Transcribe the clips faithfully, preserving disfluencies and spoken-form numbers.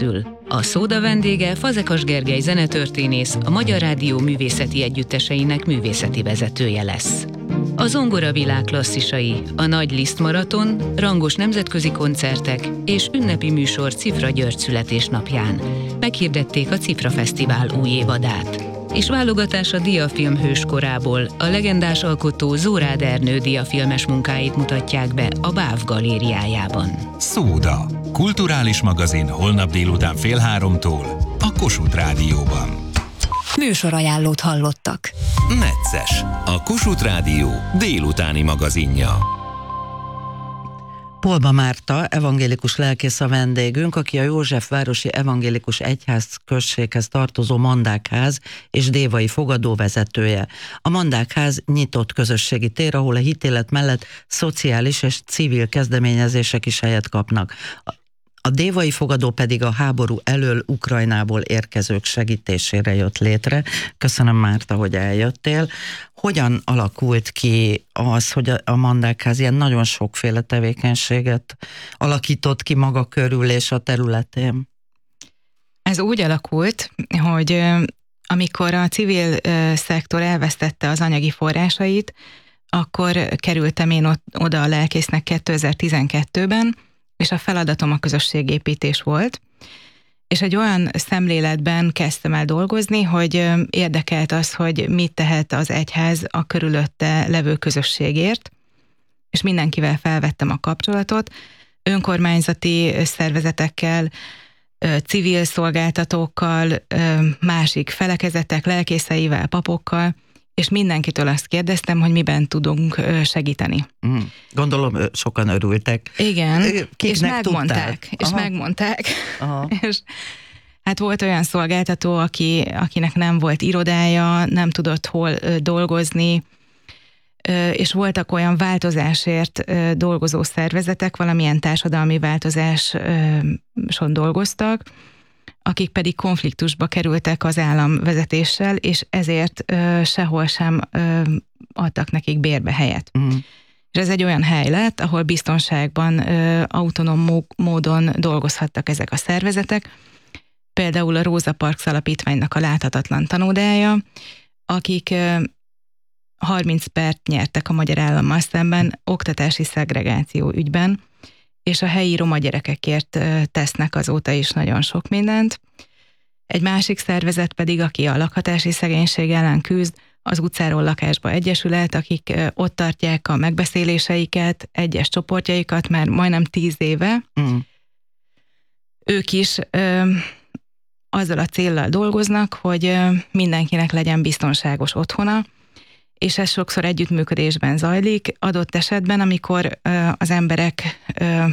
készül. A szóda vendége Fazekas Gergely zenetörténész, a Magyar Rádió művészeti együtteseinek művészeti vezetője lesz. A zongora világ klasszisai, a Nagy Liszt Maraton, rangos nemzetközi koncertek és ünnepi műsor Cifra György születésnapján. Meghirdették a Cifra Fesztivál új évadát. És válogatás a diafilm hőskorából, a legendás alkotó Zórád Ernő diafilmes munkáit mutatják be a báv galériájában. Szóda. Kulturális magazin holnap délután fél háromtól a Kossuth Rádióban. Műsorajánlót hallottak. Necces. A Kossuth Rádió délutáni magazinja. Polba Márta, evangélikus lelkész a vendégünk, aki a Józsefvárosi Evangélikus Egyház községhez tartozó Mandákház és dévai fogadó vezetője. A Mandákház nyitott közösségi tér, ahol a hitélet mellett szociális és civil kezdeményezések is helyet kapnak. A dévai fogadó pedig a háború elől Ukrajnából érkezők segítésére jött létre. Köszönöm, Márta, hogy eljöttél. Hogyan alakult ki az, hogy a Mandákház ilyen nagyon sokféle tevékenységet alakított ki maga körül és a területén? Ez úgy alakult, hogy amikor a civil szektor elvesztette az anyagi forrásait, akkor kerültem én oda a lelkésznek kétezer-tizenkettőben, és a feladatom a közösségépítés volt, és egy olyan szemléletben kezdtem el dolgozni, hogy érdekelt az, hogy mit tehet az egyház a körülötte levő közösségért, és mindenkivel felvettem a kapcsolatot, önkormányzati szervezetekkel, civil szolgáltatókkal, másik felekezetek, lelkészeivel, papokkal, és mindenkitől azt kérdeztem, hogy miben tudunk segíteni. Mm, gondolom, sokan örültek. Igen, Kiknek és megmondták, tudták? és Aha. megmondták. Aha. És hát volt olyan szolgáltató, aki, akinek nem volt irodája, nem tudott hol dolgozni, és voltak olyan változásért dolgozó szervezetek, valamilyen társadalmi változáson dolgoztak, akik pedig konfliktusba kerültek az államvezetéssel, és ezért ö, sehol sem ö, adtak nekik bérbe helyet. Mm. És ez egy olyan hely lett, ahol biztonságban, ö, autonóm módon dolgozhattak ezek a szervezetek. Például a Rosa Parks Alapítványnak a Láthatatlan Tanódája, akik ö, harminc pert nyertek a magyar állammal szemben oktatási szegregáció ügyben, és a helyi roma gyerekekért tesznek azóta is nagyon sok mindent. Egy másik szervezet pedig, aki a lakhatási szegénység ellen küzd, az Utcáról Lakásba Egyesület, akik ott tartják a megbeszéléseiket, egyes csoportjaikat már majdnem tíz éve. Mm. Ők is ö, azzal a céllal dolgoznak, hogy ö, mindenkinek legyen biztonságos otthona, és ez sokszor együttműködésben zajlik, adott esetben, amikor ö, az emberek ö,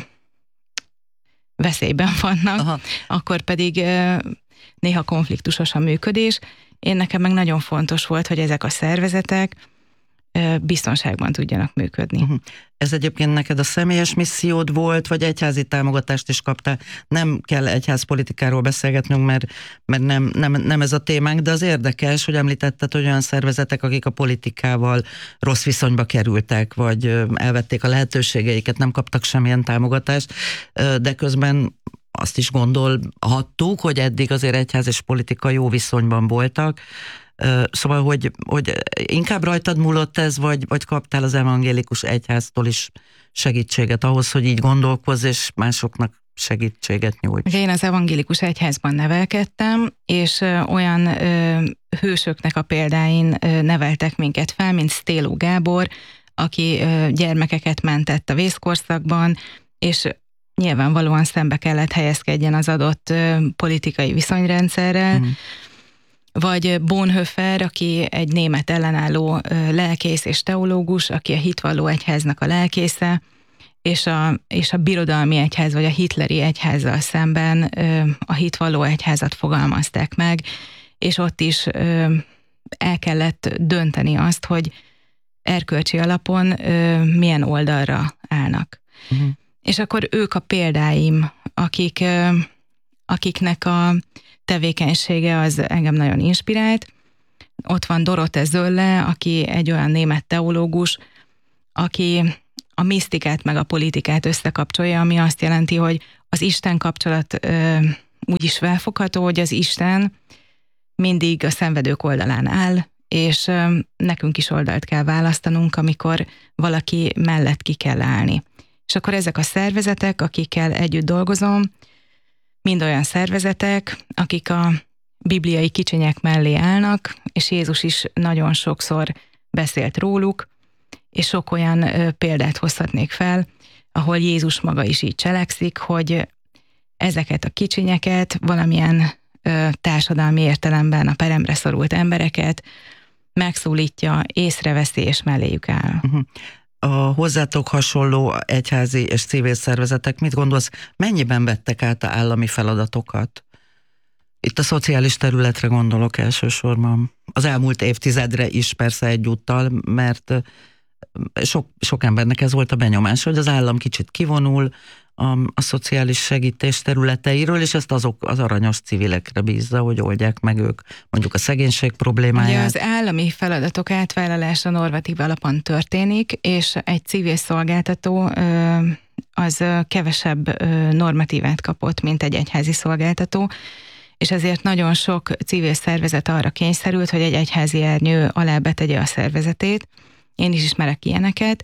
veszélyben vannak, aha, akkor pedig ö, néha konfliktusos a működés. Én nekem meg nagyon fontos volt, hogy ezek a szervezetek ö, biztonságban tudjanak működni. Uh-huh. Ez egyébként neked a személyes missziód volt, vagy egyházi támogatást is kaptál? Nem kell egyházpolitikáról beszélgetnünk, mert, mert nem, nem, nem ez a témánk, de az érdekes, hogy említetted, hogy olyan szervezetek, akik a politikával rossz viszonyba kerültek, vagy elvették a lehetőségeiket, nem kaptak semmilyen támogatást, de közben azt is gondolhattuk, hogy eddig azért egyház és politika jó viszonyban voltak. Szóval, hogy, hogy inkább rajtad múlott ez, vagy, vagy kaptál az evangélikus egyháztól is segítséget ahhoz, hogy így gondolkozz, és másoknak segítséget nyújts? Én az evangélikus egyházban nevelkedtem, és olyan ö, hősöknek a példáin ö, neveltek minket fel, mint Stéló Gábor, aki ö, gyermekeket mentett a vészkorszakban, és nyilvánvalóan szembe kellett helyezkedjen az adott ö, politikai viszonyrendszerrel, mm. vagy Bonhoeffer, aki egy német ellenálló lelkész és teológus, aki a hitvalló egyháznak a lelkésze, és a, és a birodalmi egyház, vagy a hitleri egyházzal szemben a hitvalló egyházat fogalmazták meg, és ott is el kellett dönteni azt, hogy erkölcsi alapon milyen oldalra állnak. Uh-huh. És akkor ők a példáim, akik, akiknek a tevékenysége az engem nagyon inspirált. Ott van Dorothee Sölle, aki egy olyan német teológus, aki a misztikát meg a politikát összekapcsolja, ami azt jelenti, hogy az Isten kapcsolat ö, úgy is felfogható, hogy az Isten mindig a szenvedők oldalán áll, és nekünk is oldalt kell választanunk, amikor valaki mellett ki kell állni. És akkor ezek a szervezetek, akikkel együtt dolgozom, mind olyan szervezetek, akik a bibliai kicsinyek mellé állnak, és Jézus is nagyon sokszor beszélt róluk, és sok olyan ö, példát hozhatnék fel, ahol Jézus maga is így cselekszik, hogy ezeket a kicsinyeket, valamilyen ö, társadalmi értelemben a peremre szorult embereket megszólítja, észreveszi és melléjük áll. Uh-huh. A hozzátok hasonló egyházi és civil szervezetek, mit gondolsz, mennyiben vettek át a állami feladatokat? Itt a szociális területre gondolok elsősorban. Az elmúlt évtizedre is persze egyúttal, mert sok, sok embernek ez volt a benyomás, hogy az állam kicsit kivonul a, a szociális segítés területeiről, és ezt azok az aranyos civilekre bízza, hogy oldják meg ők mondjuk a szegénység problémáját. Ugye az állami feladatok átvállalása normatív alapon történik, és egy civil szolgáltató az kevesebb normatívát kapott, mint egy egyházi szolgáltató, és ezért nagyon sok civil szervezet arra kényszerült, hogy egy egyházi ernyő alá betegye a szervezetét. Én is ismerek ilyeneket,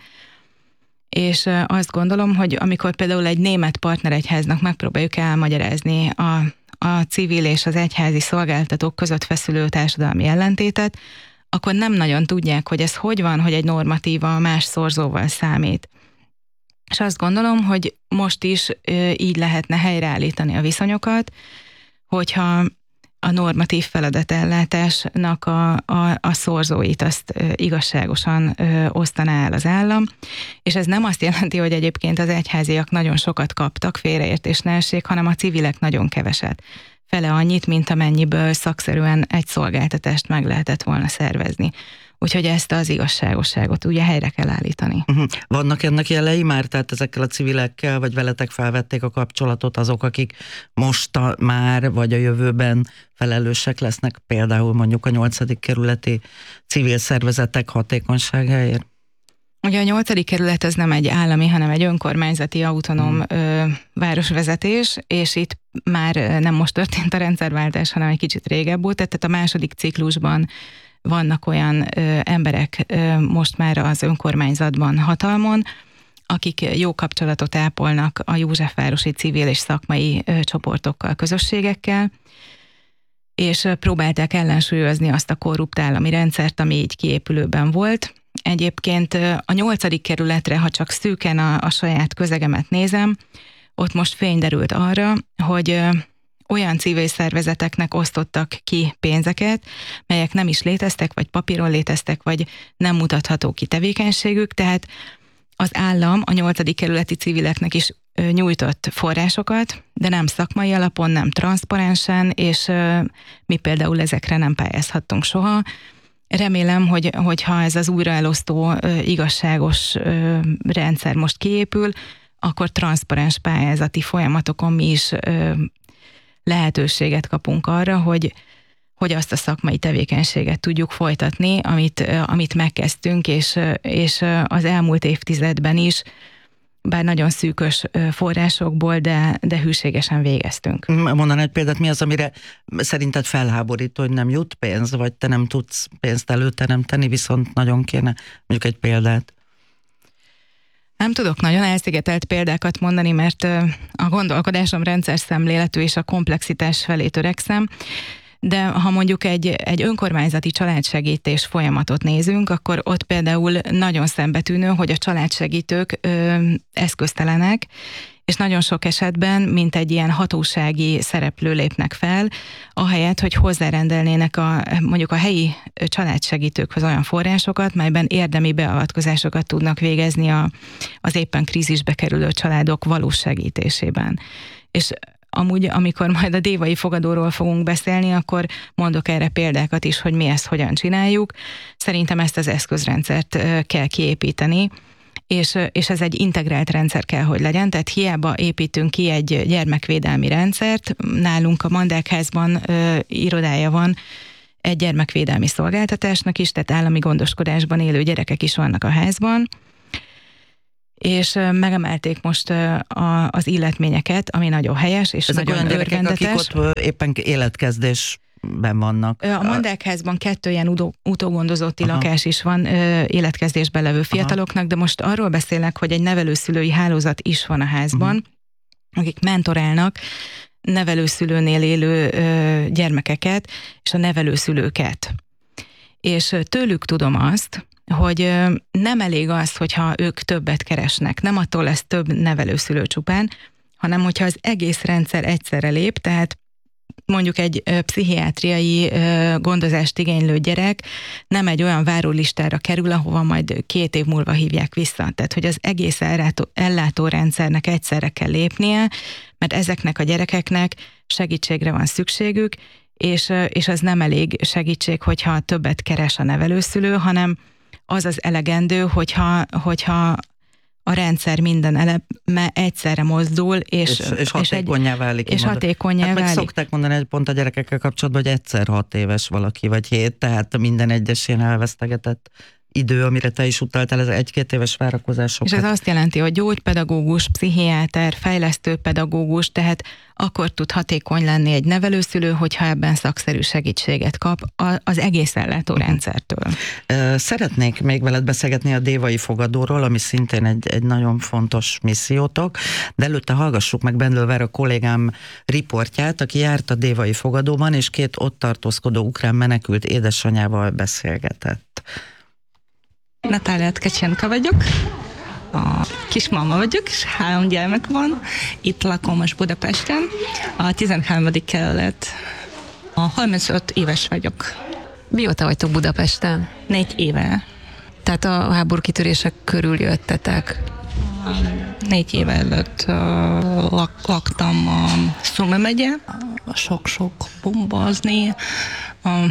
és azt gondolom, hogy amikor például egy német partneregyháznak megpróbáljuk elmagyarázni a, a civil és az egyházi szolgáltatók között feszülő társadalmi ellentétet, akkor nem nagyon tudják, hogy ez hogy van, hogy egy normatíva más szorzóval számít. És azt gondolom, hogy most is így lehetne helyreállítani a viszonyokat, hogyha a normatív feladatellátásnak a, a, a szorzóit azt ö, igazságosan ö, osztaná el az állam, és ez nem azt jelenti, hogy egyébként az egyháziak nagyon sokat kaptak, félreértés ne essék, hanem a civilek nagyon keveset. Fele annyit, mint amennyiből szakszerűen egy szolgáltatást meg lehetett volna szervezni. Úgyhogy ezt az igazságosságot ugye helyre kell állítani. Uh-huh. Vannak ennek jelei már, tehát ezekkel a civilekkel, vagy veletek felvették a kapcsolatot azok, akik most a, már, vagy a jövőben felelősek lesznek, például mondjuk a nyolcadik kerületi civil szervezetek hatékonyságáért? Ugye a nyolcadik kerület az nem egy állami, hanem egy önkormányzati autonóm hmm. ö, városvezetés, és itt már nem most történt a rendszerváltás, hanem egy kicsit régebb óta, tehát a második ciklusban vannak olyan ö, emberek ö, most már az önkormányzatban hatalmon, akik jó kapcsolatot ápolnak a Józsefvárosi civil és szakmai ö, csoportokkal, közösségekkel, és ö, próbálták ellensúlyozni azt a korrupt állami rendszert, ami így kiépülőben volt. Egyébként ö, a nyolcadik kerületre, ha csak szűken a, a saját közegemet nézem, ott most fény derült arra, hogy ö, olyan civil szervezeteknek osztottak ki pénzeket, melyek nem is léteztek, vagy papíron léteztek, vagy nem mutatható ki tevékenységük, tehát az állam a nyolcadik kerületi civileknek is nyújtott forrásokat, de nem szakmai alapon, nem transzparensen, és mi például ezekre nem pályázhattunk soha. Remélem, hogy, hogyha ez az újraelosztó igazságos rendszer most kiépül, akkor transzparens pályázati folyamatokon mi is lehetőséget kapunk arra, hogy, hogy azt a szakmai tevékenységet tudjuk folytatni, amit, amit megkezdtünk, és, és az elmúlt évtizedben is, bár nagyon szűkös forrásokból, de, de hűségesen végeztünk. Mondaná egy példát, mi az, amire szerinted felháborító, hogy nem jut pénz, vagy te nem tudsz pénzt előteremteni, viszont nagyon kéne, mondjuk egy példát? Nem tudok nagyon elszigetelt példákat mondani, mert a gondolkodásom rendszer szemléletű és a komplexitás felé törekszem, de ha mondjuk egy, egy önkormányzati családsegítés folyamatot nézünk, akkor ott például nagyon szembetűnő, hogy a családsegítők ö, eszköztelenek, és nagyon sok esetben, mint egy ilyen hatósági szereplő lépnek fel, ahelyett, hogy hozzárendelnének a, mondjuk a helyi családsegítőkhöz olyan forrásokat, melyben érdemi beavatkozásokat tudnak végezni a, az éppen krízisbe kerülő családok valós segítésében. És amúgy, amikor majd a dévai fogadóról fogunk beszélni, akkor mondok erre példákat is, hogy mi ezt hogyan csináljuk. Szerintem ezt az eszközrendszert kell kiépíteni, és, és ez egy integrált rendszer kell, hogy legyen, tehát hiába építünk ki egy gyermekvédelmi rendszert, nálunk a Mandákházban ö, irodája van egy gyermekvédelmi szolgáltatásnak is, tehát állami gondoskodásban élő gyerekek is vannak a házban, és megemelték most a, az illetményeket, ami nagyon helyes, és ezek nagyon olyan gyerekek, örvendetes. akik ott éppen életkezdésben vannak. A Mandákházban kettő ilyen udó, utógondozotti Aha. lakás is van ö, életkezdésben levő fiataloknak, Aha. de most arról beszélek, hogy egy nevelőszülői hálózat is van a házban, uh-huh. akik mentorálnak nevelőszülőnél élő ö, gyermekeket és a nevelőszülőket. És tőlük tudom azt, hogy nem elég az, hogyha ők többet keresnek. Nem attól lesz több nevelőszülő csupán, hanem hogyha az egész rendszer egyszerre lép, tehát mondjuk egy pszichiátriai gondozást igénylő gyerek nem egy olyan várólistára kerül, ahova majd két év múlva hívják vissza. Tehát, hogy az egész ellátó, ellátórendszernek egyszerre kell lépnie, mert ezeknek a gyerekeknek segítségre van szükségük, és, és az nem elég segítség, hogyha többet keres a nevelőszülő, hanem az az elegendő, hogyha, hogyha a rendszer minden eleme egyszerre mozdul, és, és, és hatékonyá válik. És hatékonyá hát meg válik. Szokták mondani egy pont a gyerekekkel kapcsolatban, hogy egyszer hat éves valaki, vagy hét, tehát minden egyes ilyen elvesztegetett idő, amire te is utaltál, ez egy-két éves várakozások. És ez azt jelenti, hogy gyógypedagógus, pszichiáter, fejlesztő pedagógus, tehát akkor tud hatékony lenni egy nevelőszülő, hogyha ebben szakszerű segítséget kap az egész ellátórendszertől. Szeretnék még veled beszélgetni a Dévai Fogadóról, ami szintén egy, egy nagyon fontos missziótok, de előtte hallgassuk meg Bendlőver a kollégám riportját, aki járt a Dévai Fogadóban, és két ott tartózkodó ukrán menekült édesanyával beszélgetett. Natália Tkacsenka vagyok, a kismama vagyok, és három gyermek van. Itt lakom most Budapesten, a tizenharmadik kerület. A harmincöt éves vagyok. Mióta vagytok Budapesten? Négy éve. Tehát a háború kitörések körül jöttetek? Négy éve előtt uh, lak, laktam a Sumy megye, sok-sok bombozni, uh,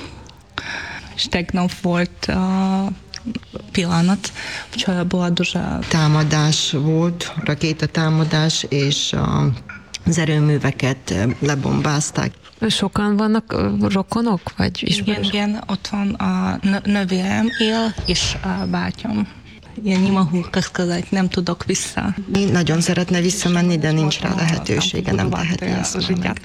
és tegnap volt a uh, pillanat, hogy была дуже... Támadás volt, rakétatámadás, és az erőműveket lebombázták. Sokan vannak rokonok, vagy ismerősök? Igen, igen, ott van a nővérem él, és a bátyám. Én nem могу сказать, nem tudok vissza. Nagyon szeretne visszamenni, de nincs rá lehetősége, nem teheti ezt meg.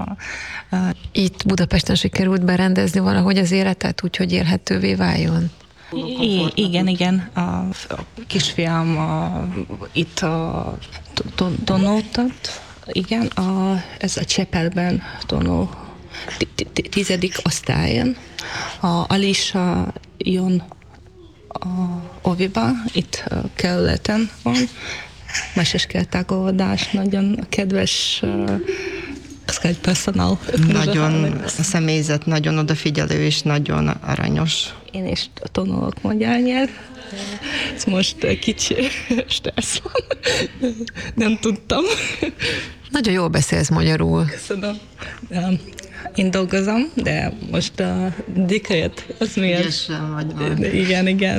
Itt Budapesten sikerült berendezni valahogy az életet, úgyhogy élhetővé váljon? I, igen, igen. A kisfiam a, itt a, tanultat, igen, a, ez a Csepelben tanul tizedik osztályon. A Alisa jön a oviba, itt a kerületen van. Meséskert tagoldás, nagyon kedves personál. Nagyon a személyzet, nagyon odafigyelő és nagyon aranyos. Én is tanulok magyar nyelv. Ez most kicsi stressz van. Nem tudtam. Nagyon jól beszélsz magyarul. Köszönöm. Én dolgozom, de most a dikrét, az miért? Igen, igen.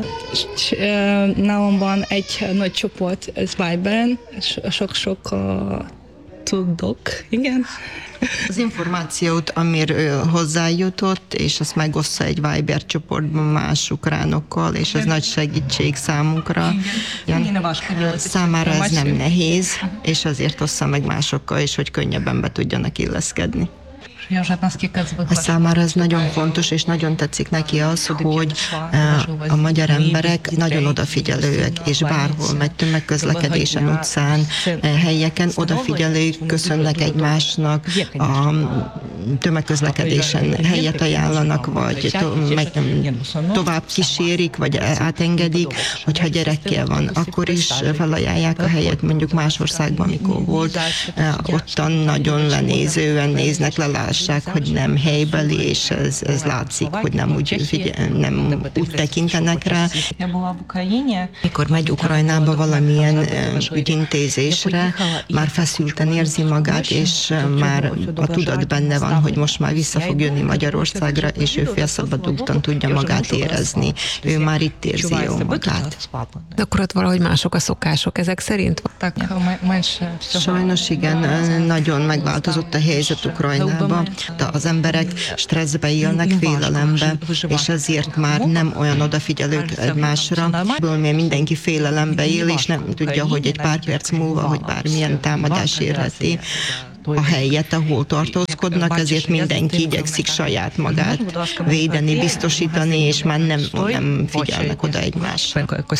Nálam van egy nagy csoport, ez Viberen, sok-sok tudok, igen. Az információt, amiről hozzájutott, és azt megoszta egy Viber csoportban más ukránokkal, és ez nagy segítség számukra. Igen. Számára ez nem nehéz, és azért ossza meg másokkal is, hogy könnyebben be tudjanak illeszkedni. A számára ez nagyon fontos, és nagyon tetszik neki az, hogy a magyar emberek nagyon odafigyelőek, és bárhol megy tömegközlekedésen, utcán, helyeken, odafigyelők, köszönnek egymásnak, a tömegközlekedésen helyet ajánlanak, vagy to- meg tovább kísérik, vagy átengedik, hogyha gyerekkel van, akkor is felajánlják a helyet, mondjuk más országban, amikor volt, ottan nagyon lenézően néznek, lelássák, hogy nem helybeli, és ez, ez látszik, hogy nem úgy, figyel, nem úgy tekintenek rá. Mikor megy Ukrajnába valamilyen ügyintézésre, már feszülten érzi magát, és már a tudat benne van, hogy most már vissza fog jönni Magyarországra, és ő félszabadultan tudja magát érezni. Ő már itt érzi jól magát. De akkor ott valahogy mások a szokások ezek szerint? Sajnos igen, nagyon megváltozott a helyzet Ukrajnában. De az emberek stresszbe élnek, félelembe, és ezért már nem olyan odafigyelők egymásra, mert mindenki félelembe él, és nem tudja, hogy egy pár perc múlva, hogy bármilyen támadás érheti a helyet, ahol tartózkodnak, ezért mindenki igyekszik saját magát védeni, biztosítani, és már nem, nem figyelnek oda egymásra.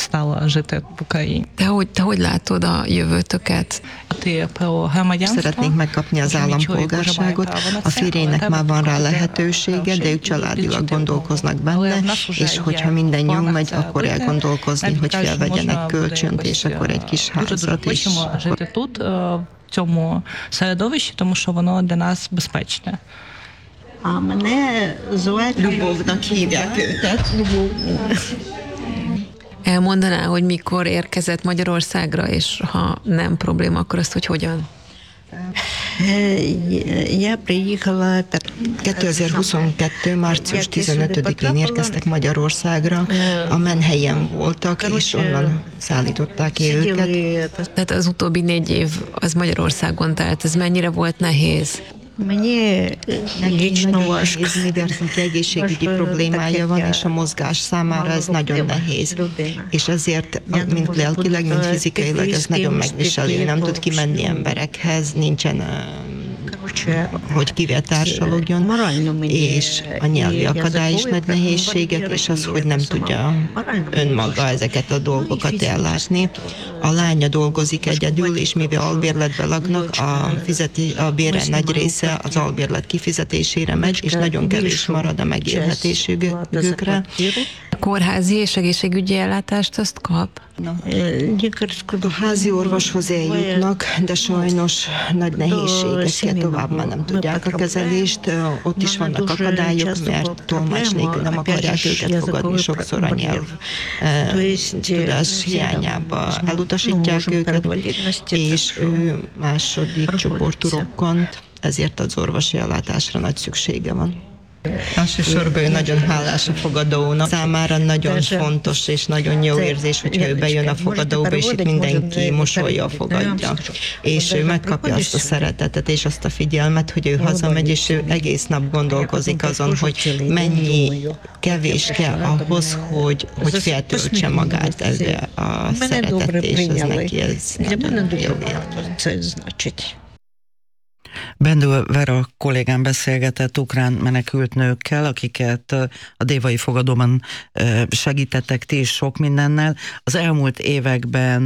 Te hogy, te hogy látod a jövőtöket? Szeretnénk megkapni az állampolgárságot, a férjének már van rá lehetősége, de ők családilag gondolkoznak benne, és hogyha minden jól megy, akkor elgondolkozni, hogy felvegyenek kölcsönt, és akkor egy kis házat is. В цьому середовищі, тому що воно для нас безпечне. А мене звати Любовnak hívják őket. Elmondaná, hogy mikor érkezett Magyarországra, és ha nem probléma, akkor azt, hogy hogyan? kétezer-huszonkettő. március tizenötödikén érkeztek Magyarországra, a menhelyen voltak, és onnan szállították ki őket. Tehát az utóbbi négy év az Magyarországon, tehát ez mennyire volt nehéz? Neki nagyon nehéz, mivel egészségügyi problémája van, és a mozgás számára ez nagyon nehéz. És ezért, mint lelkileg, mint fizikailag, ez nagyon megviseli. Nem tud kimenni emberekhez, nincsen, hogy kivel társalogjon, és a nyelvi akadály is nagy nehézséget, és az, hogy nem tudja önmaga ezeket a dolgokat ellátni. A lánya dolgozik egyedül, és mivel albérletben laknak, a, fizeti, a bére nagy része az albérlet kifizetésére megy, és nagyon kevés marad a megélhetésükre. Kórházi és egészségügyi ellátást azt kap? A házi orvoshoz eljutnak, de sajnos nagy nehézségekkel tovább már nem tudják a kezelést. Ott is vannak akadályok, mert tolmács nélkül nem akarják őket fogadni, sokszor a nyelv tudás hiányába elutasítják őket, és ő második csoportú rokkant, ezért az orvosi ellátásra nagy szüksége van. Elsősorban ő nagyon hálás a fogadónak. Számára nagyon fontos és nagyon jó érzés, hogyha ő bejön a fogadóba, és itt mindenki mosollyal fogadja. És ő megkapja azt a szeretetet és azt a figyelmet, hogy ő hazamegy, és ő egész nap gondolkozik azon, hogy mennyi kevés kell ahhoz, hogy, hogy feltöltse magát ezzel a szeretet, és ez neki ez nagyon jó élmény. Bendő Vera kollégám beszélgetett ukrán menekült nőkkel, akiket a dévai fogadóban segítettek ti is sok mindennel. Az elmúlt években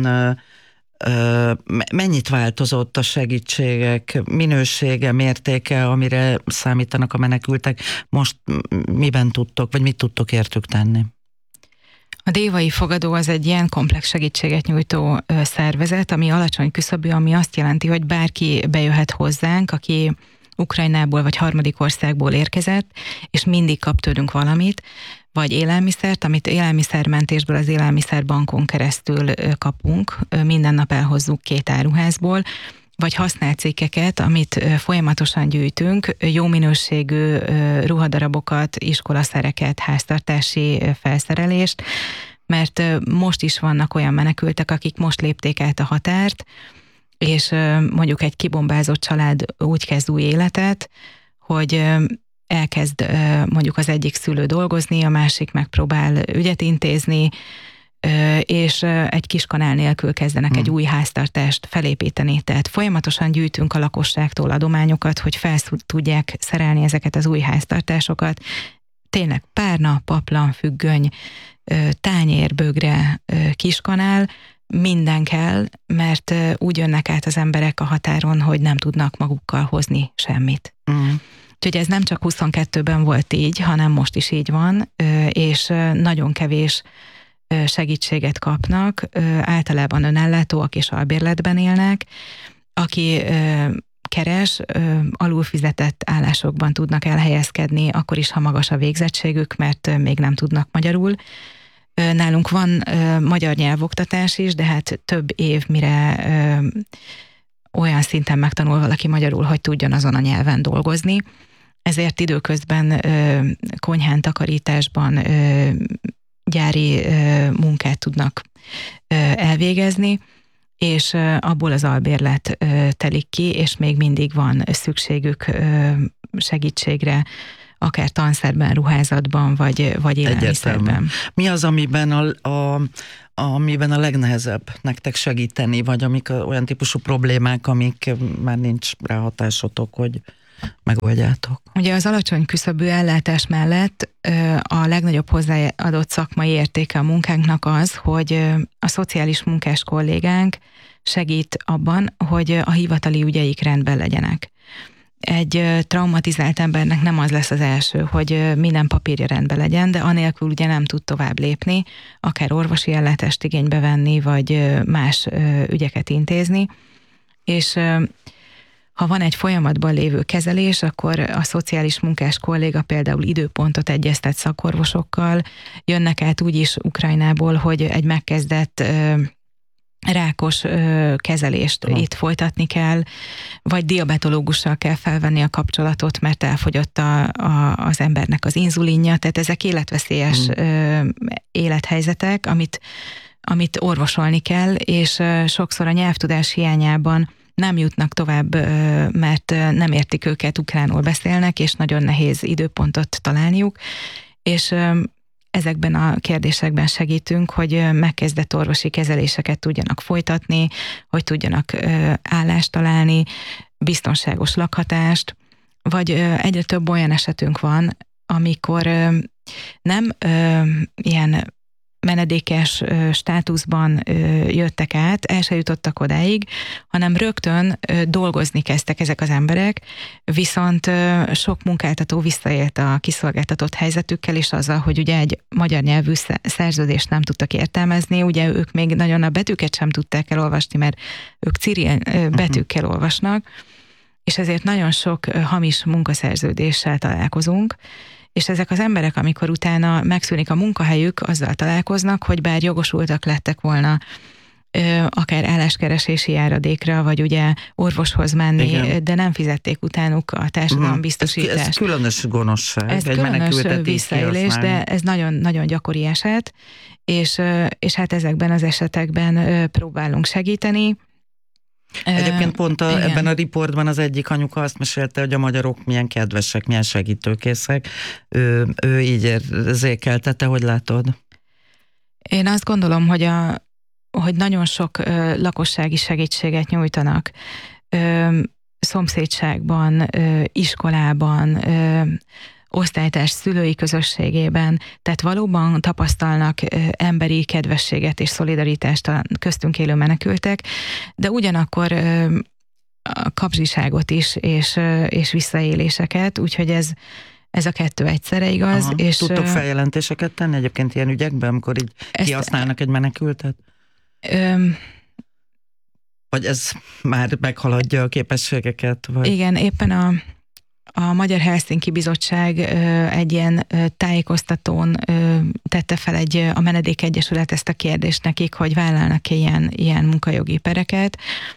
mennyit változott a segítségek minősége, mértéke, amire számítanak a menekültek? Most miben tudtok, vagy mit tudtok értük tenni? A dévai fogadó az egy ilyen komplex segítséget nyújtó szervezet, ami alacsony küszöbű, ami azt jelenti, hogy bárki bejöhet hozzánk, aki Ukrajnából vagy harmadik országból érkezett, és mindig kap tőlünk valamit, vagy élelmiszert, amit élelmiszermentésből az élelmiszerbankon keresztül kapunk, minden nap elhozzuk két áruházból, vagy használt cikkeket, amit folyamatosan gyűjtünk, jó minőségű ruhadarabokat, iskolaszereket, háztartási felszerelést, mert most is vannak olyan menekültek, akik most lépték át a határt, és mondjuk egy kibombázott család úgy kezd új életet, hogy elkezd mondjuk az egyik szülő dolgozni, a másik megpróbál ügyet intézni, és egy kis kanál nélkül kezdenek hmm. egy új háztartást felépíteni. Tehát folyamatosan gyűjtünk a lakosságtól adományokat, hogy fel tudják szerelni ezeket az új háztartásokat. Tényleg párna, paplan, függöny, tányér, bögre, kiskanál, minden kell, mert úgy jönnek át az emberek a határon, hogy nem tudnak magukkal hozni semmit. Hmm. Úgyhogy ez nem csak huszonkettőben volt így, hanem most is így van, és nagyon kevés segítséget kapnak, általában önellátóak és albérletben élnek, aki keres, alulfizetett állásokban tudnak elhelyezkedni, akkor is, ha magas a végzettségük, mert még nem tudnak magyarul. Nálunk van magyar nyelvoktatás is, de hát több év, mire olyan szinten megtanul valaki magyarul, hogy tudjon azon a nyelven dolgozni. Ezért időközben konyhán, takarításban gyári munkát tudnak elvégezni, és abból az albérlet telik ki, és még mindig van szükségük segítségre, akár tanszerben, ruházatban, vagy, vagy élelmiszerben. Mi az, amiben a, a, amiben a legnehezebb nektek segíteni, vagy amik olyan típusú problémák, amik már nincs ráhatásotok, hogy megoldjátok? Ugye az alacsony küszöbű ellátás mellett a legnagyobb hozzáadott szakmai értéke a munkánknak az, hogy a szociális munkás kollégánk segít abban, hogy a hivatali ügyeik rendben legyenek. Egy traumatizált embernek nem az lesz az első, hogy minden papírja rendben legyen, de anélkül ugye nem tud tovább lépni, akár orvosi ellátást igénybe venni, vagy más ügyeket intézni, és ha van egy folyamatban lévő kezelés, akkor a szociális munkás kolléga például időpontot egyeztet szakorvosokkal, jönnek át úgy is Ukrajnából, hogy egy megkezdett rákos ö, kezelést oh. itt folytatni kell, vagy diabetológussal kell felvenni a kapcsolatot, mert elfogyott a, a, az embernek az inzulinja, tehát ezek életveszélyes mm. ö, élethelyzetek, amit, amit orvosolni kell, és ö, sokszor a nyelvtudás hiányában nem jutnak tovább, ö, mert nem értik őket, ukránul beszélnek, és nagyon nehéz időpontot találniuk, és ö, ezekben a kérdésekben segítünk, hogy megkezdett orvosi kezeléseket tudjanak folytatni, hogy tudjanak állást találni, biztonságos lakhatást, vagy egyre több olyan esetünk van, amikor nem ilyen menedékes státuszban jöttek át, el se jutottak odáig, hanem rögtön dolgozni kezdtek ezek az emberek, viszont sok munkáltató visszaélt a kiszolgáltatott helyzetükkel, és azzal, hogy ugye egy magyar nyelvű szerződést nem tudtak értelmezni, ugye ők még nagyon a betűket sem tudták elolvasni, mert ők ciril betűkkel olvasnak, és ezért nagyon sok hamis munkaszerződéssel találkozunk, és ezek az emberek, amikor utána megszűnik a munkahelyük, azzal találkoznak, hogy bár jogosultak lettek volna akár álláskeresési járadékra, vagy ugye orvoshoz menni, igen, de nem fizették utánuk a társadalombiztosítást. Ez, ez különös gonoszság. Ez egy különös visszaélés, de ez nagyon, nagyon gyakori eset, és, és hát ezekben az esetekben próbálunk segíteni. Egyébként pont a, ebben a riportban az egyik anyuka azt mesélte, hogy a magyarok milyen kedvesek, milyen segítőkészek. Ő, ő így érzékeltette, hogy látod? Én azt gondolom, hogy, a, hogy nagyon sok ö, lakossági segítséget nyújtanak. Ö, szomszédságban, ö, iskolában, ö, osztálytárs szülői közösségében, tehát valóban tapasztalnak emberi kedvességet és szolidaritást a köztünk élő menekültek, de ugyanakkor a kapzsiságot is, és, és visszaéléseket, úgyhogy ez, ez a kettő egyszerre igaz. Aha. És tudtok feljelentéseket tenni egyébként ilyen ügyekben, amikor így ezt, kihasználnak egy menekültet? Öm, vagy ez már meghaladja a képességeket? Vagy? Igen, éppen a A Magyar Helsinki Bizottság egy ilyen tájékoztatón tette fel egy, a Menedék Egyesület ezt a kérdést nekik, hogy vállalnak-e ilyen, ilyen munkajogi pereket.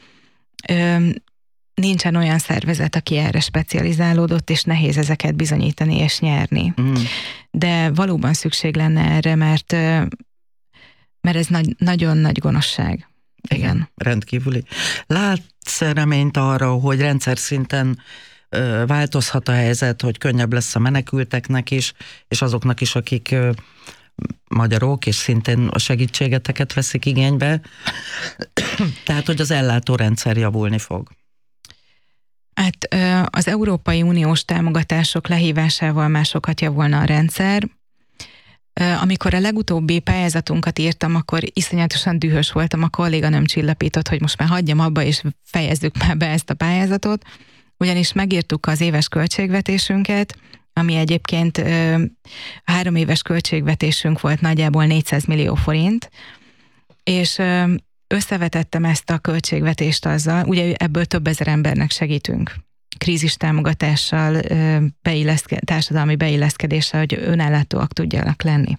Nincsen olyan szervezet, aki erre specializálódott, és nehéz ezeket bizonyítani és nyerni. Mm. De valóban szükség lenne erre, mert, mert ez nagy, nagyon nagy gonoszság. Igen. Igen. Rendkívüli. Látsz reményt arra, hogy rendszer szinten változhat a helyzet, hogy könnyebb lesz a menekülteknek is, és azoknak is, akik magyarok, és szintén a segítségeteket veszik igénybe. Tehát, hogy az ellátórendszer javulni fog. Hát az Európai Uniós támogatások lehívásával már sokat javulna a rendszer. Amikor a legutóbbi pályázatunkat írtam, akkor iszonyatosan dühös voltam, a kolléganőm csillapított, hogy most már hagyjam abba, és fejezzük már be ezt a pályázatot, ugyanis megírtuk az éves költségvetésünket, ami egyébként ö, három éves költségvetésünk volt nagyjából négyszáz millió forint, és ö, összevetettem ezt a költségvetést azzal, ugye ebből több ezer embernek segítünk, krízis támogatással, ö, beilleszke, társadalmi beilleszkedéssel, hogy önellátóak tudjanak lenni.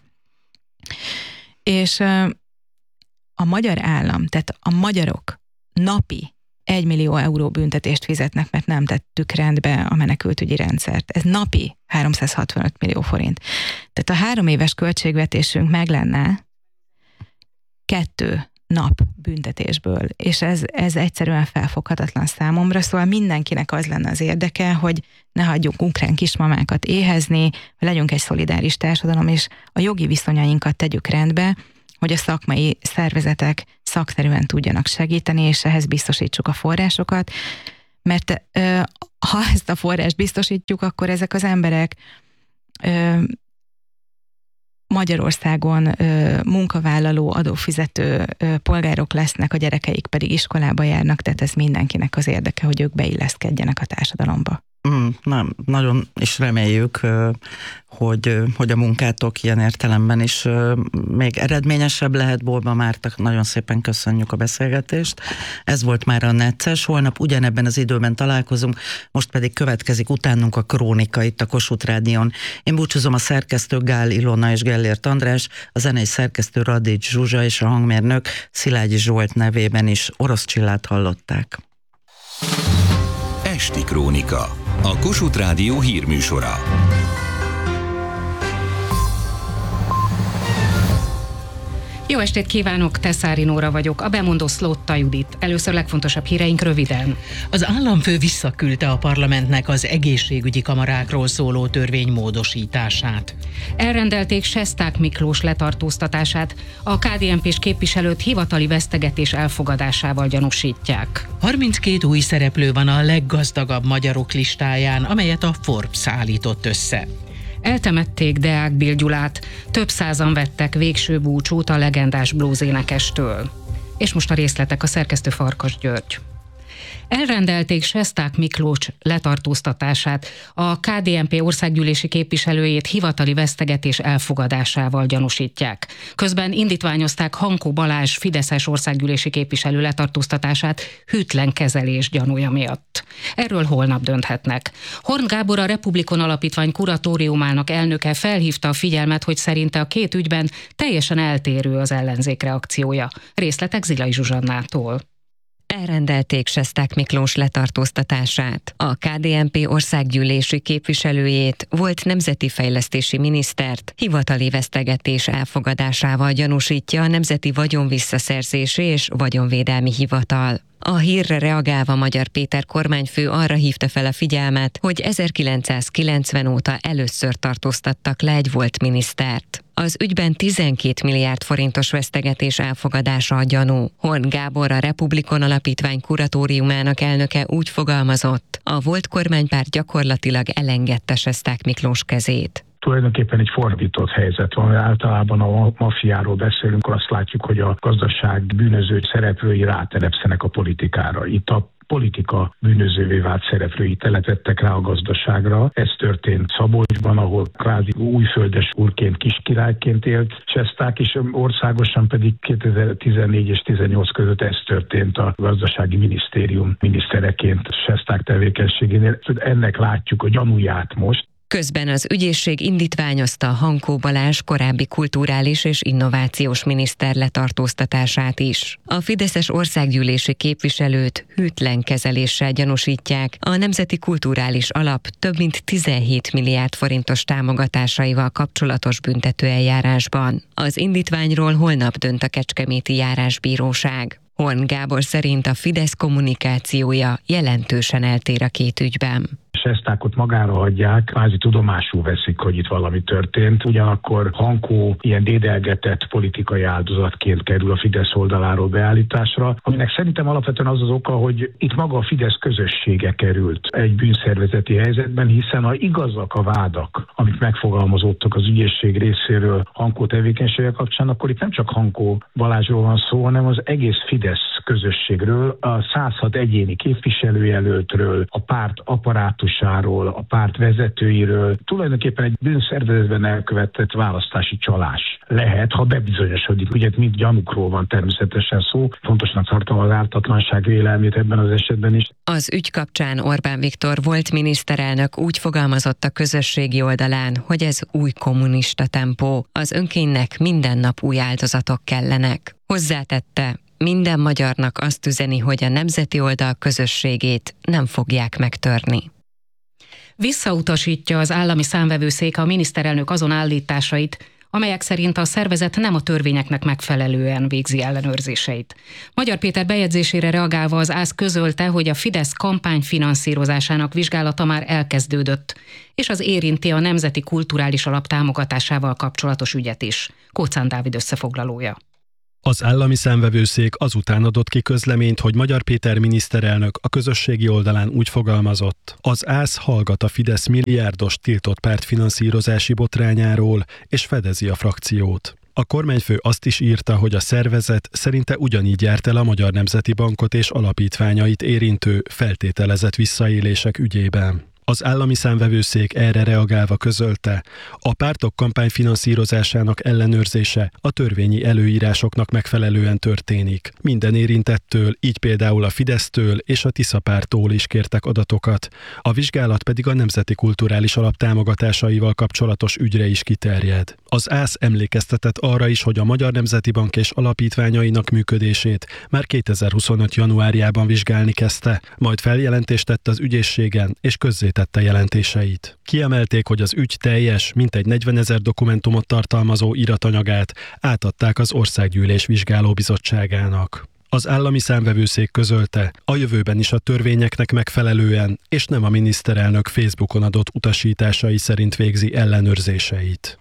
És ö, a magyar állam, tehát a magyarok napi egy millió euró büntetést fizetnek, mert nem tettük rendbe a menekültügyi rendszert. Ez napi háromszázhatvanöt millió forint. Tehát a három éves költségvetésünk meg lenne kettő nap büntetésből, és ez, ez egyszerűen felfoghatatlan számomra, szóval mindenkinek az lenne az érdeke, hogy ne hagyjunk ukrán kismamákat éhezni, legyünk egy szolidáris társadalom, és a jogi viszonyainkat tegyük rendbe, hogy a szakmai szervezetek szakszerűen tudjanak segíteni, és ehhez biztosítsuk a forrásokat, mert ha ezt a forrást biztosítjuk, akkor ezek az emberek Magyarországon munkavállaló, adófizető polgárok lesznek, a gyerekeik pedig iskolába járnak, tehát ez mindenkinek az érdeke, hogy ők beilleszkedjenek a társadalomba. Mm, nem, nagyon is reméljük, hogy, hogy a munkátok ilyen értelemben is még eredményesebb lehet. Bolba Mártak, nagyon szépen köszönjük a beszélgetést. Ez volt már a Necces, holnap ugyanebben az időben találkozunk, most pedig következik utánunk a Krónika itt a Kossuth Rádión. Én búcsúzom, a szerkesztő Gál Ilona és Gellért András, a zenei szerkesztő Radics Zsuzsa és a hangmérnök Szilágyi Zsolt nevében is Orosz Csillát hallották. Esti Krónika, a Kossuth Rádió hírműsora. Jó estét kívánok, Teszári Nóra vagyok, a bemondó Szlótta Judit. Először legfontosabb híreink röviden. Az államfő visszaküldte a parlamentnek az egészségügyi kamarákról szóló törvény módosítását. Elrendelték Sesták Miklós letartóztatását, a ká dé en pés képviselőt hivatali vesztegetés elfogadásával gyanúsítják. harminckét új szereplő van a leggazdagabb magyarok listáján, amelyet a Forbes állított össze. Eltemették Deák Bill Gyulát, több százan vettek végső búcsút a legendás blues-énekestől. És most a részletek, a szerkesztő Farkas György. Elrendelték Sesták Miklós letartóztatását, a ká dé en pé országgyűlési képviselőjét hivatali vesztegetés elfogadásával gyanúsítják. Közben indítványozták Hankó Balázs fideszes országgyűlési képviselő letartóztatását hűtlen kezelés gyanúja miatt. Erről holnap dönthetnek. Horn Gábor, a Republikon Alapítvány kuratóriumának elnöke felhívta a figyelmet, hogy szerinte a két ügyben teljesen eltérő az ellenzék reakciója. Részletek Zilai Zsuzsannától. Elrendelték Sesták Miklós letartóztatását. A ká dé en pé országgyűlési képviselőjét, volt nemzeti fejlesztési minisztert hivatali vesztegetés elfogadásával gyanúsítja a Nemzeti Vagyonvisszaszerzési és Vagyonvédelmi Hivatal. A hírre reagálva Magyar Péter kormányfő arra hívta fel a figyelmet, hogy ezerkilencszázkilencven óta először tartóztattak le egy volt minisztert. Az ügyben tizenkét milliárd forintos vesztegetés elfogadása a gyanú. Horn Gábor, a Republikon Alapítvány kuratóriumának elnöke úgy fogalmazott, a volt kormánypárt gyakorlatilag elengedte Sesták Miklós kezét. Tulajdonképpen egy fordított helyzet van. Általában a mafiáról beszélünk, akkor azt látjuk, hogy a gazdaság bűnöző szereplői rátelepszenek a politikára. Itt a politika bűnözővé vált szereplői telepettek rá a gazdaságra. Ez történt Szabolcsban, ahol kvázi újföldes úrként, kiskirályként élt Sesták, és országosan pedig kétezer-tizennégy és tizennyolc között ez történt a gazdasági minisztérium minisztereként Sesták tevékenységénél. Ennek látjuk a gyanúját most. Közben az ügyészség indítványozta Hankó Balázs korábbi kulturális és innovációs miniszter letartóztatását is. A fideszes országgyűlési képviselőt hűtlen kezeléssel gyanúsítják a Nemzeti Kulturális Alap több mint tizenhét milliárd forintos támogatásaival kapcsolatos büntetőeljárásban. Az indítványról holnap dönt a kecskeméti járásbíróság. Horn Gábor szerint a Fidesz kommunikációja jelentősen eltér a két ügyben. Sestákot magára hagyják, kvázi tudomásul veszik, hogy itt valami történt. Ugyanakkor Hankó ilyen dédelgetett politikai áldozatként kerül a Fidesz oldaláról beállításra, aminek szerintem alapvetően az az oka, hogy itt maga a Fidesz közössége került egy bűnszervezeti helyzetben, hiszen ha igazak a vádak, amik megfogalmazottak az ügyészség részéről Hankó tevékenysége kapcsán, akkor itt nem csak Hankó Balázsról van szó, hanem az egész Fidesz közösségről, a száz hat egyéni képviselőjelöltről, a párt apparátusáról, a párt vezetőiről, tulajdonképpen egy bűnszervezetben elkövetett választási csalás lehet, ha bebizonyosodik. Ugye mint gyanúkról van természetesen szó, fontosnak tartom az ártatlanság vélelmét ebben az esetben is. Az ügy kapcsán Orbán Viktor volt miniszterelnök úgy fogalmazott a közösségi oldalán, hogy ez új kommunista tempó, az önkénynek minden nap új áldozatok kellenek. Hozzátette, minden magyarnak azt üzeni, hogy a nemzeti oldal közösségét nem fogják megtörni. Visszautasítja az állami számvevőszék a miniszterelnök azon állításait, amelyek szerint a szervezet nem a törvényeknek megfelelően végzi ellenőrzéseit. Magyar Péter bejegyzésére reagálva az ÁSZ közölte, hogy a Fidesz kampányfinanszírozásának vizsgálata már elkezdődött, és az érinti a Nemzeti Kulturális Alap támogatásával kapcsolatos ügyet is. Kóczán Dávid összefoglalója. Az állami számvevőszék azután adott ki közleményt, hogy Magyar Péter miniszterelnök a közösségi oldalán úgy fogalmazott: az ÁSZ hallgat a Fidesz milliárdos tiltott pártfinanszírozási botrányáról, és fedezi a frakciót. A kormányfő azt is írta, hogy a szervezet szerinte ugyanígy járt el a Magyar Nemzeti Bankot és alapítványait érintő feltételezett visszaélések ügyében. Az állami számvevőszék erre reagálva közölte, a pártok kampányfinanszírozásának ellenőrzése a törvényi előírásoknak megfelelően történik. Minden érintettől, így például a Fidesztől és a Tisza párttól is kértek adatokat, a vizsgálat pedig a Nemzeti Kulturális Alap támogatásaival kapcsolatos ügyre is kiterjed. Az ÁSZ emlékeztetett arra is, hogy a Magyar Nemzeti Bank és alapítványainak működését már kétezer-huszonöt januárjában vizsgálni kezdte, majd feljelentést tett az ügyészségen és közzé tette jelentéseit. Kiemelték, hogy az ügy teljes, mintegy negyvenezer dokumentumot tartalmazó iratanyagát átadták az Országgyűlés Vizsgálóbizottságának. Az állami számvevőszék közölte, a jövőben is a törvényeknek megfelelően, és nem a miniszterelnök Facebookon adott utasításai szerint végzi ellenőrzéseit.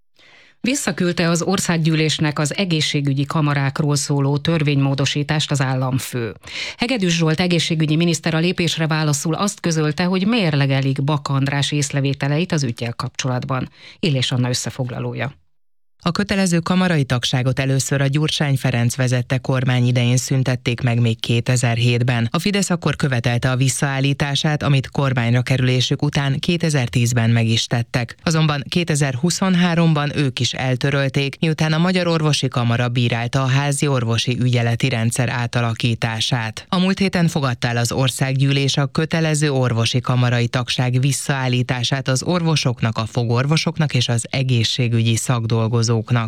Visszaküldte az Országgyűlésnek az egészségügyi kamarákról szóló törvénymódosítást az államfő. Hegedűs Zsolt egészségügyi miniszter a lépésre válaszul azt közölte, hogy mérlegelik Bak András észrevételeit az üggyel kapcsolatban. Illés Anna összefoglalója. A kötelező kamarai tagságot először a Gyurcsány Ferenc vezette kormány idején szüntették meg még kétezer-hétben. A Fidesz akkor követelte a visszaállítását, amit kormányra kerülésük után kétezer-tízben meg is tettek. Azonban kétezer-huszonháromban ők is eltörölték, miután a Magyar Orvosi Kamara bírálta a házi orvosi ügyeleti rendszer átalakítását. A múlt héten fogadta el az Országgyűlés a kötelező orvosi kamarai tagság visszaállítását az orvosoknak, a fogorvosoknak és az egészségügyi szakdolgozóknak.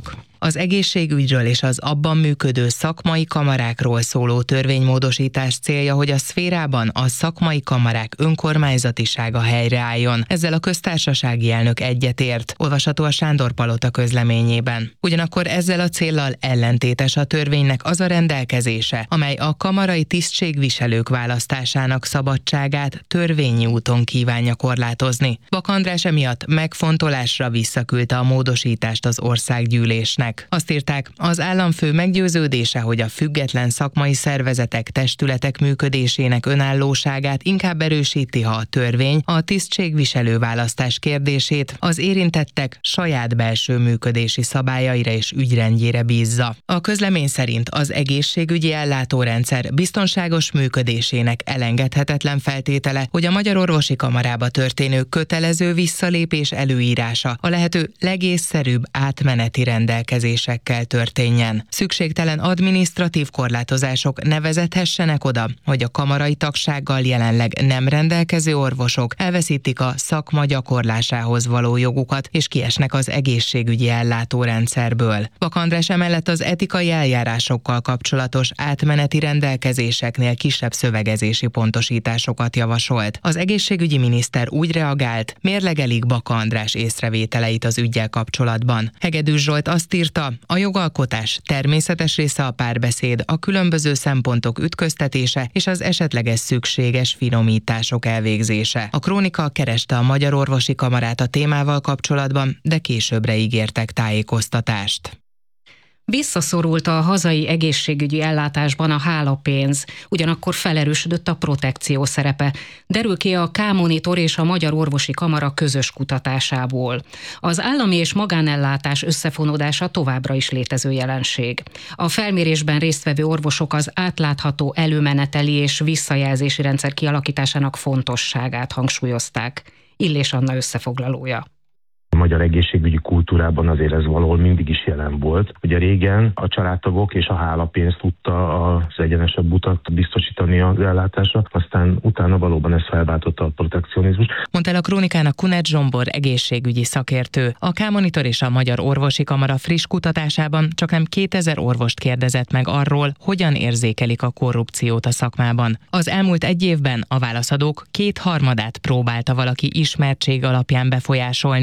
Az egészségügyről és az abban működő szakmai kamarákról szóló törvénymódosítás célja, hogy a szférában a szakmai kamarák önkormányzatisága helyreálljon. Ezzel a köztársasági elnök egyetért, olvasható a Sándor Palota közleményében. Ugyanakkor ezzel a céllal ellentétes a törvénynek az a rendelkezése, amely a kamarai tisztségviselők választásának szabadságát törvényi úton kívánja korlátozni. Bak András emiatt megfontolásra visszaküldte a módosítást az Országgyűlésnek. Azt írták, az államfő meggyőződése, hogy a független szakmai szervezetek, testületek működésének önállóságát inkább erősíti, ha a törvény a tisztségviselő választás kérdését az érintettek saját belső működési szabályaira és ügyrendjére bízza. A közlemény szerint az egészségügyi ellátórendszer biztonságos működésének elengedhetetlen feltétele, hogy a Magyar Orvosi Kamarába történő kötelező visszalépés előírása a lehető legészszerűbb átmeneti rendelkezésekkel történjen. Szükségtelen adminisztratív korlátozások ne vezethessenek oda, hogy a kamarai tagsággal jelenleg nem rendelkező orvosok elveszítik a szakma gyakorlásához való jogukat, és kiesnek az egészségügyi ellátórendszerből. Bak András emellett az etikai eljárásokkal kapcsolatos átmeneti rendelkezéseknél kisebb szövegezési pontosításokat javasolt. Az egészségügyi miniszter úgy reagált, mérlegelik Bak András észrevételeit az üggyel kapcsolatban. Hegedűs Zsolt azt írta, a jogalkotás természetes része a párbeszéd, a különböző szempontok ütköztetése és az esetleges szükséges finomítások elvégzése. A Krónika kereste a Magyar Orvosi Kamarát a témával kapcsolatban, de későbbre ígértek tájékoztatást. Visszaszorult a hazai egészségügyi ellátásban a hálapénz, ugyanakkor felerősödött a protekció szerepe. Derül ki a K-Monitor és a Magyar Orvosi Kamara közös kutatásából. Az állami és magánellátás összefonódása továbbra is létező jelenség. A felmérésben résztvevő orvosok az átlátható előmeneteli és visszajelzési rendszer kialakításának fontosságát hangsúlyozták. Illés Anna összefoglalója. A magyar egészségügyi kultúrában azért ez valahol mindig is jelen volt. Ugye régen a családtagok és a hálapénz tudta az egyenesebb utat biztosítani az ellátásra, aztán utána valóban ez felváltotta a protekcionizmus. Mondta el a Krónikának Kunert Zsombor egészségügyi szakértő. A K-Monitor és a Magyar Orvosi Kamara friss kutatásában csaknem kétezer orvost kérdezett meg arról, hogyan érzékelik a korrupciót a szakmában. Az elmúlt egy évben a válaszadók kétharmadát próbálta valaki ismertség alapján befolyásolni, miközben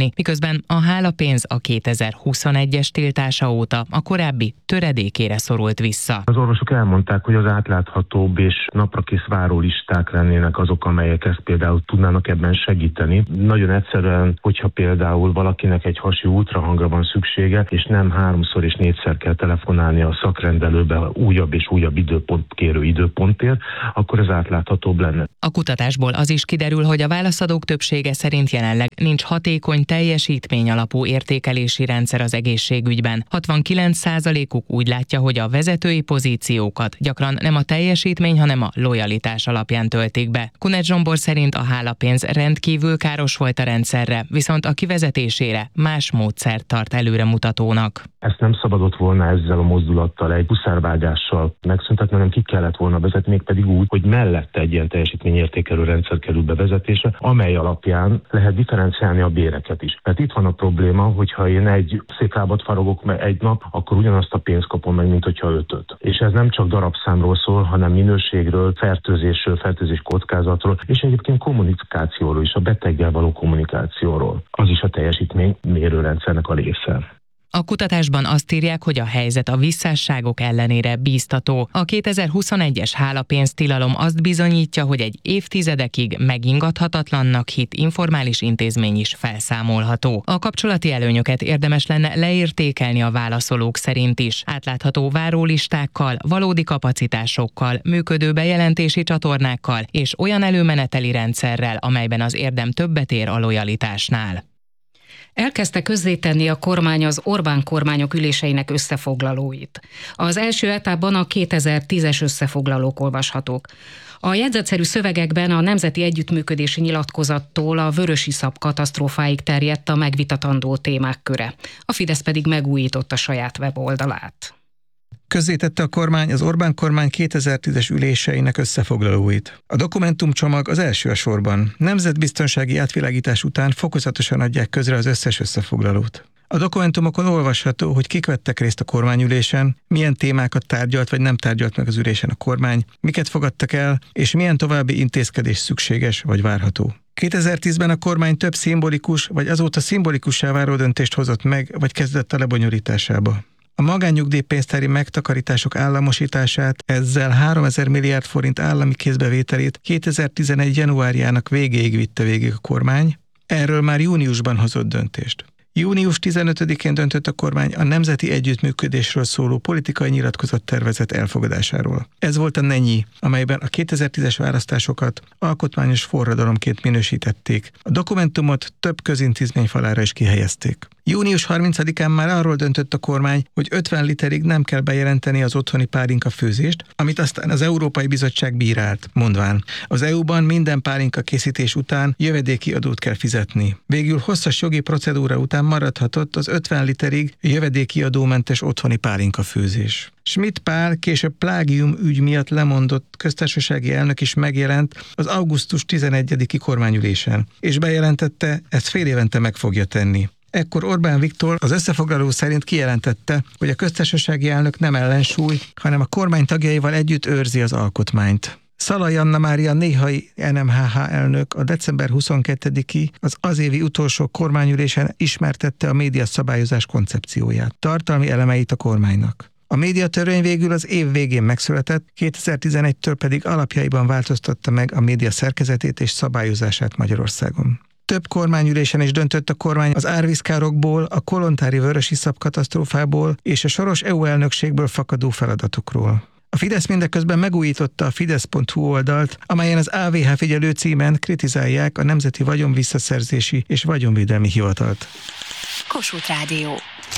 kétezer-tízben a hálapénz a kétezer-huszonegyes tiltása óta a korábbi töredékére szorult vissza. Az orvosok elmondták, hogy az átláthatóbb és naprakész várólisták lennének azok, amelyek ezt például tudnának ebben segíteni. Nagyon egyszerűen, hogyha például valakinek egy hasi ultrahangra van szüksége, és nem háromszor és négyszer kell telefonálni a szakrendelőbe újabb és újabb időpont kérő időpontért, akkor ez átláthatóbb lenne. A kutatásból az is kiderül, hogy a válaszadók többsége szerint jelenleg nincs hatékony teljesítmény alapú értékelési rendszer az egészségügyben. hatvankilenc százalékuk úgy látja, hogy a vezetői pozíciókat gyakran nem a teljesítmény, hanem a lojalitás alapján töltik be. Kunec Zsombor szerint a hálapénz rendkívül káros volt a rendszerre, viszont a kivezetésére más módszert tart előremutatónak. Ezt nem szabadott volna ezzel a mozdulattal, egy huszárvágással megszüntetni, hanem ki kellett volna vezetni, mégpedig úgy, hogy mellette egy ilyen teljesítményértékelő rendszer kerül bevezetésre, amely alapján lehet differenciálni a béreket is. Tehát itt van a probléma, hogyha én egy széklábat faragok egy nap, akkor ugyanazt a pénzt kapom meg, mint hogyha ötöt. És ez nem csak darabszámról szól, hanem minőségről, fertőzésről, fertőzés kockázatról, és egyébként kommunikációról is, a beteggel való kommunikációról. Az is a teljesítmény mérőrendszernek a része. A kutatásban azt írják, hogy a helyzet a visszásságok ellenére bíztató. A kétezer-huszonegyes hálapénztilalom azt bizonyítja, hogy egy évtizedekig megingathatatlannak hitt informális intézmény is felszámolható. A kapcsolati előnyöket érdemes lenne leértékelni a válaszolók szerint is. Átlátható várólistákkal, valódi kapacitásokkal, működő bejelentési csatornákkal és olyan előmeneteli rendszerrel, amelyben az érdem többet ér a lojalitásnál. Elkezdte közzétenni a kormány az Orbán kormányok üléseinek összefoglalóit. Az első etapban a kétezer-tízes összefoglalók olvashatók. A jegyzetszerű szövegekben a Nemzeti Együttműködési Nyilatkozattól a vörösiszap katasztrófáig terjedt a megvitatandó témák köre. A Fidesz pedig megújította saját weboldalát. Közzétette a kormány az Orbán kormány kétezer-tízes üléseinek összefoglalóit. A dokumentumcsomag az első a sorban. Nemzetbiztonsági átvilágítás után fokozatosan adják közre az összes összefoglalót. A dokumentumokon olvasható, hogy kik vettek részt a kormányülésen, milyen témákat tárgyalt vagy nem tárgyalt meg az ülésen a kormány, miket fogadtak el, és milyen további intézkedés szükséges vagy várható. kétezer-tízben a kormány több szimbolikus vagy azóta szimbolikussá váló döntést hozott meg, vagy kezdett a lebonyolításába. A magánnyugdíjpénztári megtakarítások államosítását, ezzel háromezer milliárd forint állami kézbevételét kétezer-tizenegy januárjának végéig vitte végig a kormány, erről már júniusban hozott döntést. június tizenötödikén döntött a kormány a nemzeti együttműködésről szóló politikai nyilatkozattervezet elfogadásáról. Ez volt a NENYI, amelyben a kétezer-tízes választásokat alkotmányos forradalomként minősítették. A dokumentumot több közintézmény falára is kihelyezték. június harmincadikán már arról döntött a kormány, hogy ötven literig nem kell bejelenteni az otthoni pálinka főzést, amit aztán az Európai Bizottság bírált, mondván: az é u-ban minden pálinka készítés után jövedéki adót kell fizetni. Végül hosszas jogi procedúra után maradhatott az ötven literig jövedéki adómentes otthoni pálinka főzés. Schmidt Pál később plágium ügy miatt lemondott köztársasági elnök is megjelent az augusztus tizenegyediki kormányülésen, és bejelentette, ezt fél évente meg fogja tenni. Ekkor Orbán Viktor az összefoglaló szerint kijelentette, hogy a köztársasági elnök nem ellensúly, hanem a kormány tagjaival együtt őrzi az alkotmányt. Szalai Anna Mária néhai en em há há elnök a december huszonkettediki, az az évi utolsó kormányülésen ismertette a médiaszabályozás koncepcióját, tartalmi elemeit a kormánynak. A médiatörvény végül az év végén megszületett, kétezer-tizenegytől pedig alapjaiban változtatta meg a média szerkezetét és szabályozását Magyarországon. Több kormányülésen is döntött a kormány az árvízkárokból, a kolontári vörösiszap katasztrófából és a soros é u elnökségből fakadó feladatokról. A Fidesz mindeközben megújította a fidesz pont hu oldalt, amelyen az á vé há figyelő címen kritizálják a Nemzeti Vagyonvisszaszerzési és Vagyonvédelmi Hivatalt. Kossuth Rádió.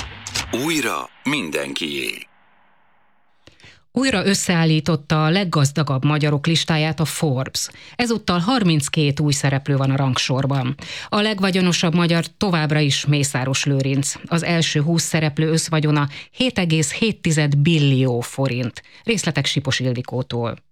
Újra mindenkié. Újra összeállította a leggazdagabb magyarok listáját a Forbes. Ezúttal harminckét új szereplő van a rangsorban. A legvagyonosabb magyar továbbra is Mészáros Lőrinc. Az első húsz szereplő összvagyona hét egész hét billió forint. Részletek Sipos Ildikótól.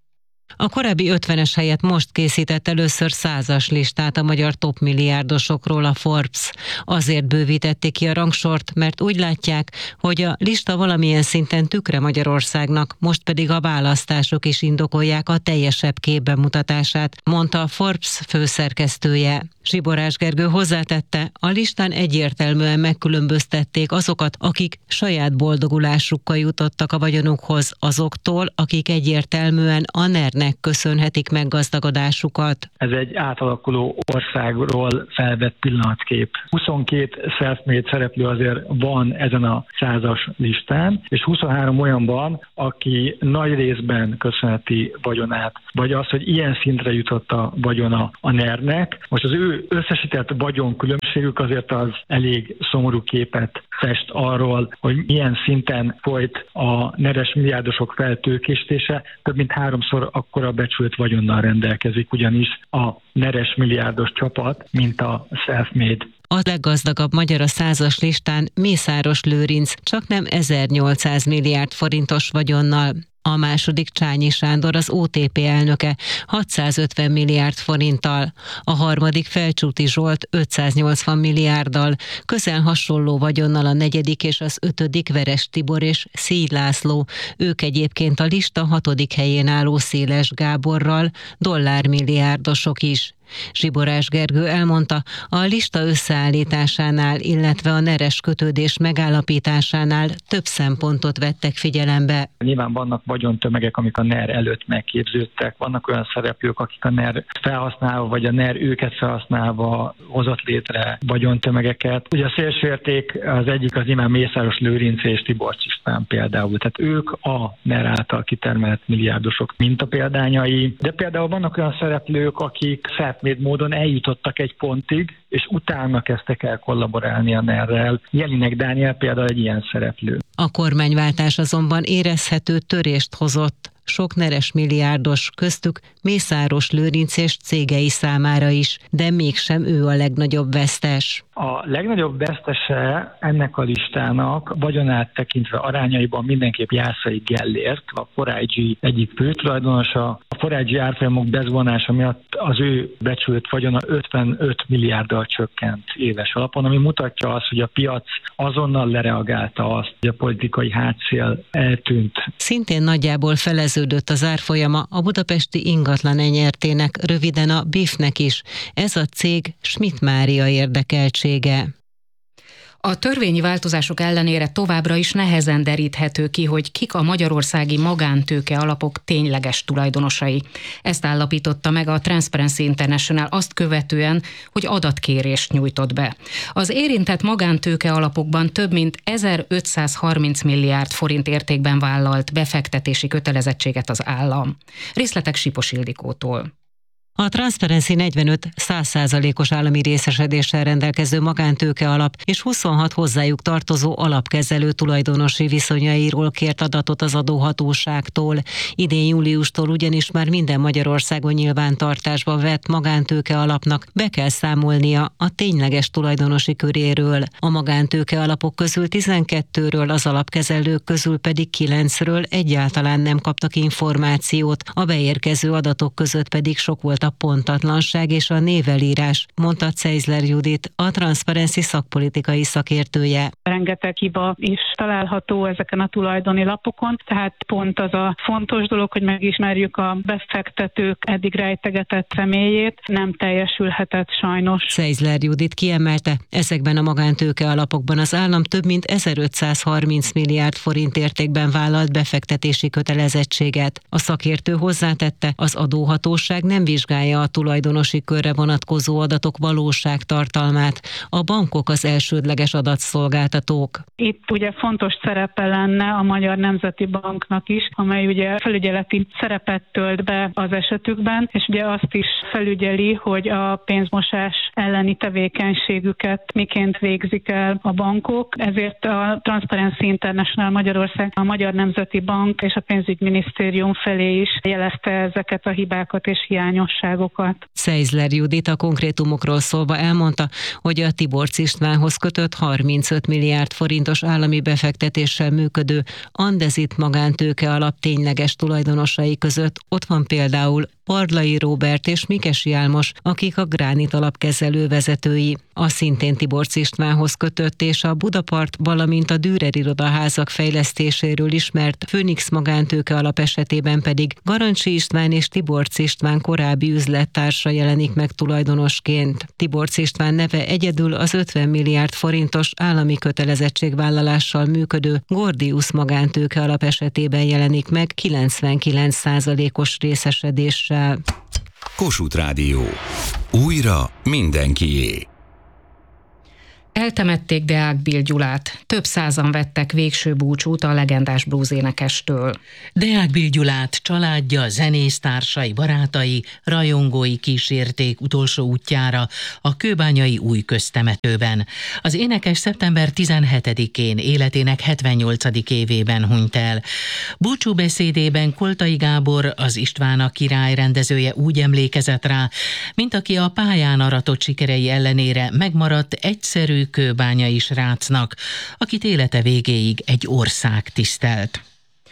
A korábbi ötvenes helyett most készített először százas listát a magyar top milliárdosokról a Forbes. Azért bővítették ki a rangsort, mert úgy látják, hogy a lista valamilyen szinten tükre Magyarországnak, most pedig a választások is indokolják a teljesebb kép bemutatását, mondta a Forbes főszerkesztője. Zsiborás Gergő hozzátette, a listán egyértelműen megkülönböztették azokat, akik saját boldogulásukkal jutottak a vagyonukhoz, azoktól, akik egyértelműen a nernek köszönhetik meg gazdagodásukat. Ez egy átalakuló országról felvett pillanatkép. huszonkét self-made szereplő azért van ezen a százas listán, és huszonhárom olyan van, aki nagy részben köszönheti vagyonát, vagy az, hogy ilyen szintre jutott a vagyona a nernek. Most az ő összesített vagyon különbségük azért az elég szomorú képet fest arról, hogy milyen szinten folyt a neres milliárdosok feltőkésítése, több mint háromszor akkora becsült vagyonnal rendelkezik, ugyanis a neres milliárdos csapat, mint a self-made. A leggazdagabb magyar a százas listán Mészáros Lőrinc, csaknem ezernyolcszáz milliárd forintos vagyonnal. A második Csányi Sándor, az o té pé elnöke hatszázötven milliárd forinttal, a harmadik Felcsúti Zsolt ötszáznyolcvan milliárddal, közel hasonló vagyonnal a negyedik és az ötödik Veres Tibor és Szíj László, ők egyébként a lista hatodik helyén álló Széles Gáborral dollármilliárdosok is. Zsiborás Gergő elmondta, a lista összeállításánál, illetve a neres kötődés megállapításánál több szempontot vettek figyelembe. Nyilván vannak vagyontömegek, amik a NER előtt megképződtek, vannak olyan szereplők, akik a NER felhasználva, vagy a NER őket felhasználva hozott létre vagyontömegeket. Ugye a szélsőérték az egyik az imád Mészáros Lőrinc és Tibor István például, tehát ők a NER által kitermelt milliárdosok mintapeldányai, de például vannak olyan szereplők, akik self-made módon eljutottak egy pontig, és utána kezdtek el kollaborálni a nerrel. Jelinek Dániel például egy ilyen szereplő. A kormányváltás azonban érezhető törést hozott sok neres milliárdos, köztük Mészáros Lőrinc és cégei számára is, de mégsem ő a legnagyobb vesztes. A legnagyobb vesztese ennek a listának vagyonát tekintve arányaiban mindenképp Jászai Gellért, a four I G egyik főtulajdonosa. A four I G árfolyamok bezuhanása miatt az ő becsült vagyona ötvenöt milliárddal csökkent éves alapon, ami mutatja azt, hogy a piac azonnal lereagálta azt, hogy a politikai hátszél eltűnt. Szintén nagyjából feleződött az árfolyama a budapesti ingatlan enyertének, röviden a bé i ef-nek is. Ez a cég Schmidt Mária érdekeltsége. A törvényi változások ellenére továbbra is nehezen deríthető ki, hogy kik a magyarországi magántőke alapok tényleges tulajdonosai. Ezt állapította meg a Transparency International azt követően, hogy adatkérést nyújtott be. Az érintett magántőke alapokban több mint ezerötszázharminc milliárd forint értékben vállalt befektetési kötelezettséget az állam. Részletek Sipos Ildikótól. A Transparency negyvenöt száz százalékos állami részesedéssel rendelkező magántőke alap és huszonhat hozzájuk tartozó alapkezelő tulajdonosi viszonyairól kért adatot az adóhatóságtól. Idén júliustól ugyanis már minden Magyarországon nyilvántartásba vett magántőke alapnak be kell számolnia a tényleges tulajdonosi köréről. A magántőke alapok közül tizenkettőről, az alapkezelők közül pedig kilencről egyáltalán nem kaptak információt, a beérkező adatok között pedig sok volt a pontatlanság és a névelírás, mondta Ceizler Judit, a Transparency szakpolitikai szakértője. Rengeteg hiba is található ezeken a tulajdoni lapokon, tehát pont az a fontos dolog, hogy megismerjük a befektetők eddig rejtegetett személyét, nem teljesülhetett sajnos. Ceizler Judit kiemelte, ezekben a magántőke alapokban az állam több mint ezerötszázharminc milliárd forint értékben vállalt befektetési kötelezettséget. A szakértő hozzátette, az adóhatóság nem vizsgálja a tulajdonosi körre vonatkozó adatok valóságtartalmát. A bankok az elsődleges adatszolgáltatók. Itt ugye fontos szerepe lenne a Magyar Nemzeti Banknak is, amely ugye felügyeleti szerepet tölt be az esetükben, és ugye azt is felügyeli, hogy a pénzmosás elleni tevékenységüket miként végzik el a bankok. Ezért a Transparency International Magyarország, a Magyar Nemzeti Bank és a Pénzügyminisztérium felé is jelezte ezeket a hibákat és hiányosságokat. hiányosságokat. Szeizler Judit a konkrétumokról szólva elmondta, hogy a Tiborcs Istvánhoz kötött harmincöt milliárd forintos állami befektetéssel működő Andezit magántőke alap tényleges tulajdonosai között ott van például Parlai Róbert és Mikesi Álmos, akik a Gránit alapkezelő vezetői. A szintén Tiborcs Istvánhoz kötött és a Budapart, valamint a Dürer irodaházak fejlesztéséről ismert Phoenix magántőke alap esetében pedig Garancsi István és Tiborcs István korábbi üzlettársa jelenik meg tulajdonosként. Tiborcs István neve egyedül az ötven milliárd forintos állami kötelezettségvállalással működő Gordius magántőke alap esetében jelenik meg kilencvenkilenc százalékos részesedéssel. Kossuth Rádió. Újra mindenkié. Eltemették Deák Bill Gyulát. Több százan vettek végső búcsút a legendás bluesénekestől. Deák Bill Gyulát családja, zenésztársai, barátai, rajongói kísérték utolsó útjára a kőbányai új köztemetőben. Az énekes szeptember tizenhetedikén életének hetvennyolcadik évében hunyt el. Búcsúbeszédében Koltai Gábor, az István a király rendezője úgy emlékezett rá, mint aki a pályán aratott sikerei ellenére megmaradt egyszerű kőbányai srácnak, akit élete végéig egy ország tisztelt.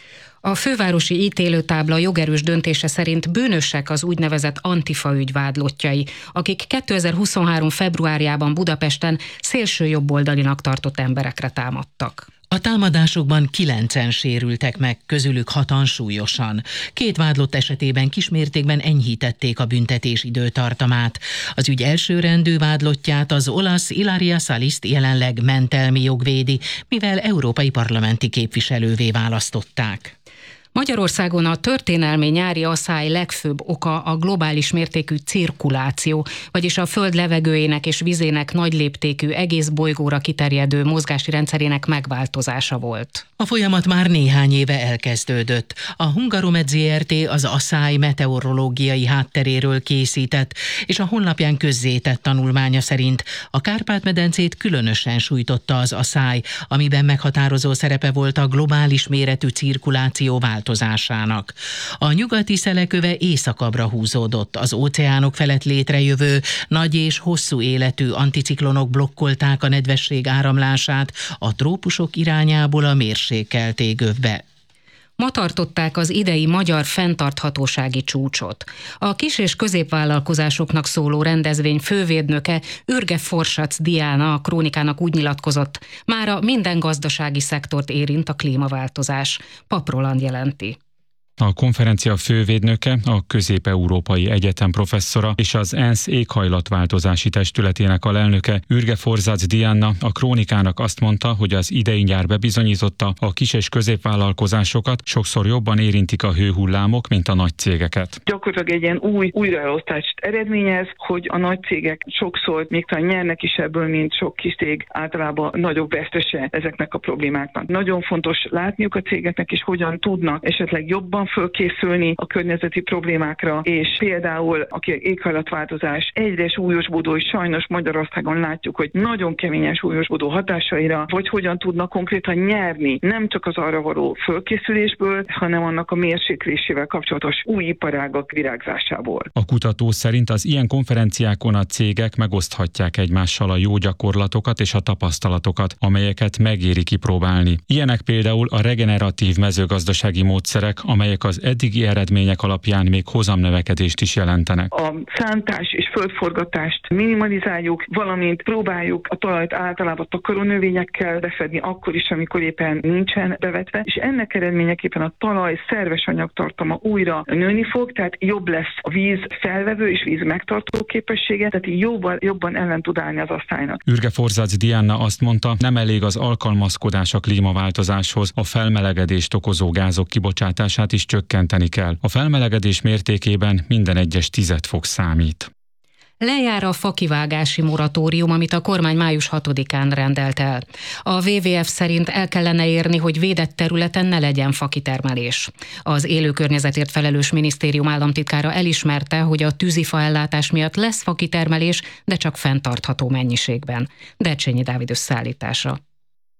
A fővárosi ítélőtábla jogerős döntése szerint bűnösek az úgynevezett Antifa ügy vádlottjai, akik kétezer-huszonhárom februárjában Budapesten szélső jobboldalinak tartott emberekre támadtak. A támadásokban kilencen sérültek meg, közülük hatan súlyosan. Két vádlott esetében kismértékben enyhítették a büntetés időtartamát. Az ügy elsőrendű vádlottját, az olasz Ilaria Saliszt jelenleg mentelmi jogvédi, mivel európai parlamenti képviselővé választották. Magyarországon a történelmi nyári asszály legfőbb oka a globális mértékű cirkuláció, vagyis a föld levegőjének és vizének nagy léptékű, egész bolygóra kiterjedő mozgási rendszerének megváltozása volt. A folyamat már néhány éve elkezdődött. A Hungaromed zé er té az asszály meteorológiai hátteréről készített, és a honlapján közzétett tanulmánya szerint a Kárpát-medencét különösen sújtotta az asszály, amiben meghatározó szerepe volt a globális méretű cirkuláció változásának. A nyugati szeleköve északabbra húzódott, az óceánok felett létrejövő nagy és hosszú életű anticiklonok blokkolták a nedvesség áramlását a trópusok irányából a mérsékelt égövbe. Ma tartották az idei magyar fenntarthatósági csúcsot. A kis- és középvállalkozásoknak szóló rendezvény fővédnöke, Ürge Forsac Diana a Krónikának úgy nyilatkozott, mára minden gazdasági szektort érint a klímaváltozás. Pap Roland jelenti. A konferencia fővédnöke, a Közép-Európai Egyetem professzora és az ENSZ éghajlatváltozási testületének alelnöke, Ürge Forsac Diana a Krónikának azt mondta, hogy az idei nyár bebizonyította, a kis- és középvállalkozásokat sokszor jobban érintik a hőhullámok, mint a nagy cégeket. Gyakorlatilag egy ilyen új újraelosztást eredményez, hogy a nagy cégek sokszor még talán nyernek is ebből, mint sok kis cég, általában nagyobb vesztese ezeknek a problémáknak. Nagyon fontos látniuk a cégeknek is, hogyan tudnak esetleg jobban fölkészülni a környezeti problémákra, és például aki éghajlatváltozás egyre súlyosbodó, és sajnos Magyarországon látjuk, hogy nagyon keményen súlyosbodó hatásaira, vagy hogyan tudnak konkrétan nyerni, nem csak az arra való fölkészülésből, hanem annak a mérséklésével kapcsolatos új iparágak virágzásából. A kutató szerint az ilyen konferenciákon a cégek megoszthatják egymással a jó gyakorlatokat és a tapasztalatokat, amelyeket megéri kipróbálni. Ilyenek például a regeneratív mezőgazdasági módszerek, amelyek az eddigi eredmények alapján még hozamnövekedést is jelentenek. A szántás és földforgatást minimalizáljuk, valamint próbáljuk a talajt általában takarónövényekkel befedni akkor is, amikor éppen nincsen bevetve, és ennek eredményeképpen a talaj szerves anyagtartalma újra nőni fog, tehát jobb lesz a víz felvevő és víz megtartó képessége, tehát jobban, jobban ellen tud állni az asszálynak. Ürge Forsac Diana azt mondta, nem elég az alkalmazkodás a klímaváltozáshoz, a felmelegedést okozó gázok kibocsátását is csökkenteni kell. A felmelegedés mértékében minden egyes tizedfok számít. Lejár a fakivágási moratórium, amit a kormány május hatodikán rendelt el. A dupla vé vé ef szerint el kellene érni, hogy védett területen ne legyen fakitermelés. Az élőkörnyezetért felelős minisztérium államtitkára elismerte, hogy a tűzifa ellátás miatt lesz fakitermelés, de csak fenntartható mennyiségben. Decsényi Dávid összeállítása.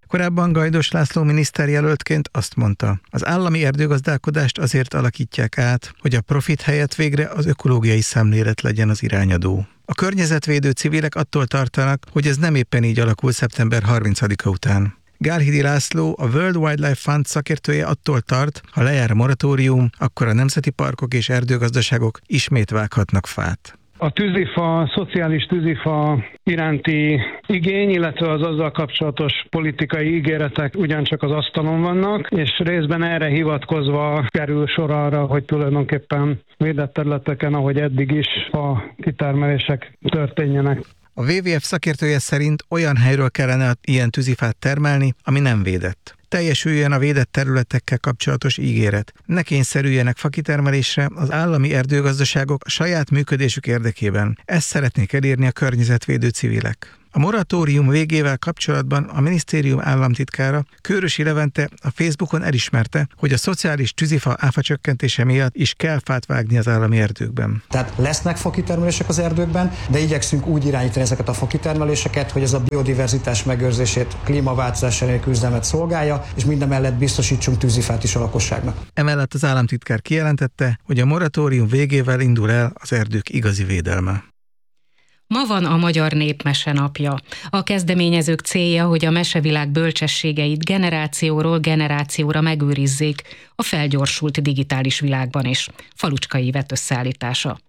Korábban Gajdos László miniszterjelöltként azt mondta, az állami erdőgazdálkodást azért alakítják át, hogy a profit helyett végre az ökológiai szemlélet legyen az irányadó. A környezetvédő civilek attól tartanak, hogy ez nem éppen így alakul szeptember harmincadika után. Gálhidi László, a World Wildlife Fund szakértője attól tart, ha lejár a moratórium, akkor a nemzeti parkok és erdőgazdaságok ismét vághatnak fát. A tűzifa, a szociális tűzifa iránti igény, illetve az azzal kapcsolatos politikai ígéretek ugyancsak az asztalon vannak, és részben erre hivatkozva kerül sor arra, hogy tulajdonképpen védett területeken, ahogy eddig is, a kitermelések történjenek. A dupla vé vé ef szakértője szerint olyan helyről kellene ilyen tűzifát termelni, ami nem védett. Teljesüljön a védett területekkel kapcsolatos ígéret. Ne kényszerüljenek fakitermelésre az állami erdőgazdaságok a saját működésük érdekében. Ezt szeretnék elérni a környezetvédő civilek. A moratórium végével kapcsolatban a minisztérium államtitkára, Kőrösi Levente a Facebookon elismerte, hogy a szociális tűzifa áfacsökkentése miatt is kell fát vágni az állami erdőkben. Tehát lesznek fakitermelések az erdőkben, de igyekszünk úgy irányítani ezeket a fakitermeléseket, hogy ez a biodiverzitás megőrzését, klímaváltozás elleni küzdelmet szolgálja, és mindemellett biztosítsunk tűzifát is a lakosságnak. Emellett az államtitkár kijelentette, hogy a moratórium végével indul el az erdők igazi védelme. Ma van a Magyar Népmese napja. A kezdeményezők célja, hogy a mesevilág bölcsességeit generációról generációra megőrizzék a felgyorsult digitális világban is. Falucskai Ivett összeállítása.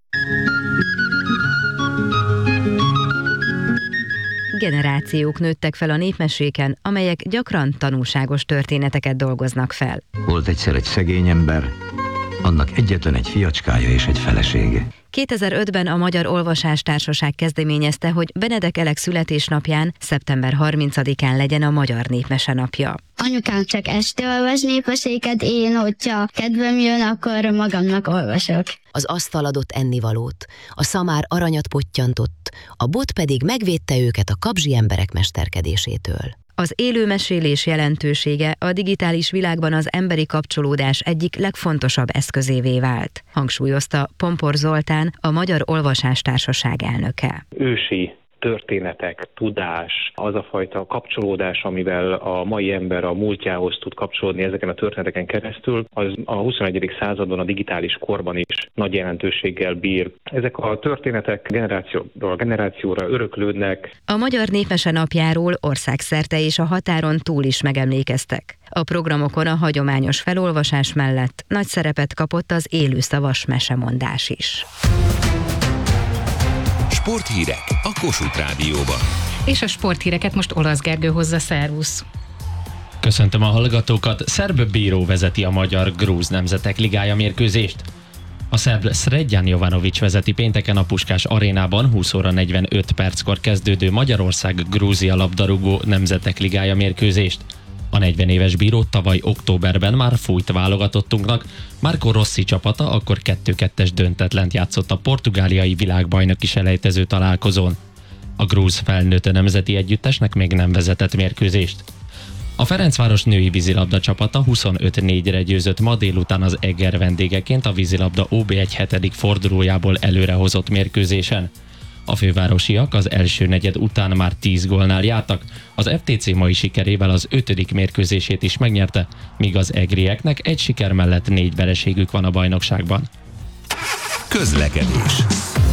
Generációk nőttek fel a népmeséken, amelyek gyakran tanulságos történeteket dolgoznak fel. Volt egyszer egy szegény ember, annak egyetlen egy fiacskája és egy felesége. kétezer-ötben a Magyar Olvasástársaság kezdeményezte, hogy Benedek Elek születésnapján, szeptember harmincadikán legyen a Magyar Népmese napja. Anyukám csak este olvas népmeséket, én, hogyha kedvem jön, akkor magamnak olvasok. Az asztal adott ennivalót, a szamár aranyat pottyantott, a bot pedig megvédte őket a kabzsi emberek mesterkedésétől. Az élő mesélés jelentősége a digitális világban az emberi kapcsolódás egyik legfontosabb eszközévé vált, hangsúlyozta Pompor Zoltán, a Magyar Olvasástársaság elnöke. Ősi történetek, tudás, az a fajta kapcsolódás, amivel a mai ember a múltjához tud kapcsolódni ezeken a történeteken keresztül, az a huszonegyedik századon a digitális korban is nagy jelentőséggel bír. Ezek a történetek generációról generációra öröklődnek. A Magyar Népmese napjáról országszerte és a határon túl is megemlékeztek. A programokon a hagyományos felolvasás mellett nagy szerepet kapott az élőszavas mesemondás is. Sporthírek a Kossuth Rádióban. És a sporthíreket most Olasz Gergő hozza, szervusz! Köszöntöm a hallgatókat! Szerb bíró vezeti a Magyar-Grúz Nemzetek Ligája mérkőzést. A szerb Sredjan Jovanović vezeti pénteken a Puskás arénában húsz óra negyvenöt perckor kezdődő Magyarország-Grúzia labdarúgó Nemzetek Ligája mérkőzést. A negyven éves bíró tavaly októberben már fújt válogatottunknak, Marco Rossi csapata akkor kettő kettes döntetlent játszott a portugáliai világbajnoki selejtező találkozón. A grúz felnőtt nemzeti együttesnek még nem vezetett mérkőzést. A Ferencváros női vízilabda csapata huszonöt négyre győzött ma délután az Eger vendégeként a vízilabda ó bé egy hetedik fordulójából előrehozott mérkőzésen. A fővárosiak az első negyed után már tíz gólnál jártak, az ef té cé mai sikerével az ötödik mérkőzését is megnyerte, míg az egrieknek egy siker mellett négy vereségük van a bajnokságban. Közlekedés.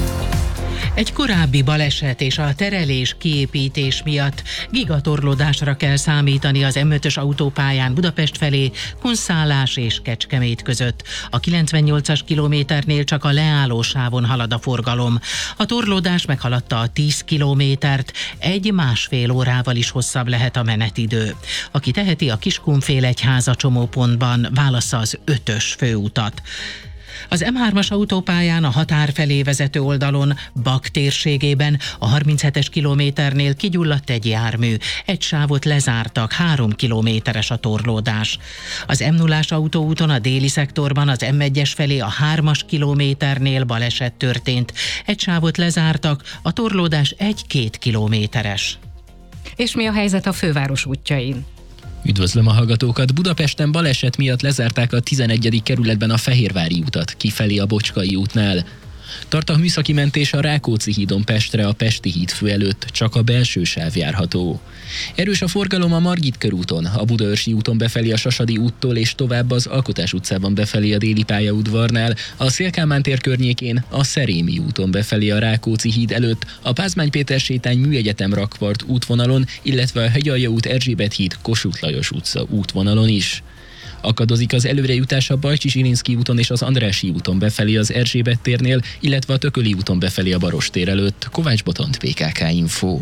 Egy korábbi baleset és a terelés kiépítés miatt gigatorlódásra kell számítani az em ötös autópályán Budapest felé, Kunszálás és Kecskemét között. A kilencvennyolcas kilométernél csak a leálló sávon halad a forgalom. A torlódás meghaladta a tíz kilométert, egy másfél órával is hosszabb lehet a menetidő. Aki teheti, a Kiskunfélegyháza csomópontban válassza az ötös főutat. Az em hármas autópályán a határ felé vezető oldalon, Bak térségében a harminchetes kilométernél kigyulladt egy jármű. Egy sávot lezártak, három kilométeres a torlódás. Az em nullás autóúton a déli szektorban az em egyes felé a hármas kilométernél baleset történt. Egy sávot lezártak, a torlódás egy-két kilométeres. És mi a helyzet a főváros útjain? Üdvözlöm a hallgatókat! Budapesten baleset miatt lezárták a tizenegyedik kerületben a Fehérvári utat, kifelé a Bocskai útnál. Tart a műszaki mentés a Rákóczi hídon Pestre, a Pesti híd fő előtt, csak a belső sáv járható. Erős a forgalom a Margit körúton, a Budaörsi úton befelé a Sasadi úttól és tovább az Alkotás utcában befelé a Déli pályaudvarnál, a Széll-Kálmán tér környékén, a Szerémi úton befelé a Rákóczi híd előtt, a Pázmány Péter sétány Műegyetem Rakpart útvonalon, illetve a Hegyalja út Erzsébet híd Kossuth Lajos utca útvonalon is. Akadozik az előrejutás a Bajcsi Zsilinszky úton és az Andrássy úton befelé az Erzsébet térnél, illetve a Tököli úton befelé a Baross tér előtt. Kovács Botont, bé ká ká Info.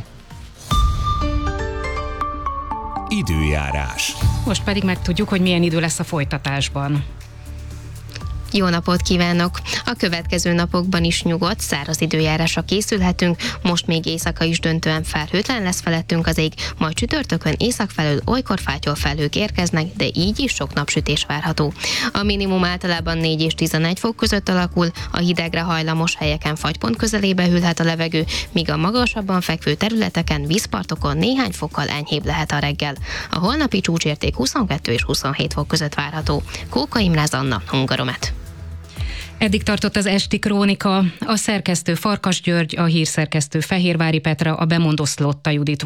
Időjárás. Most pedig megtudjuk, hogy milyen idő lesz a folytatásban. Jó napot kívánok! A következő napokban is nyugodt, száraz időjárásra készülhetünk, most még éjszaka is döntően felhőtlen lesz felettünk az ég, majd csütörtökön észak felől olykor fátyol felhők érkeznek, de így is sok napsütés várható. A minimum általában négy és tizenegy fok között alakul, a hidegre hajlamos helyeken fagypont közelébe hűlhet a levegő, míg a magasabban fekvő területeken, vízpartokon néhány fokkal enyhébb lehet a reggel. A holnapi csúcsérték huszonkettő és huszonhét fok között várható. Kóka Imre Zanna, Hungaromet. Eddig tartott az esti krónika, a szerkesztő Farkas György, a hírszerkesztő Fehérvári Petra, a bemondó Szlotta Judit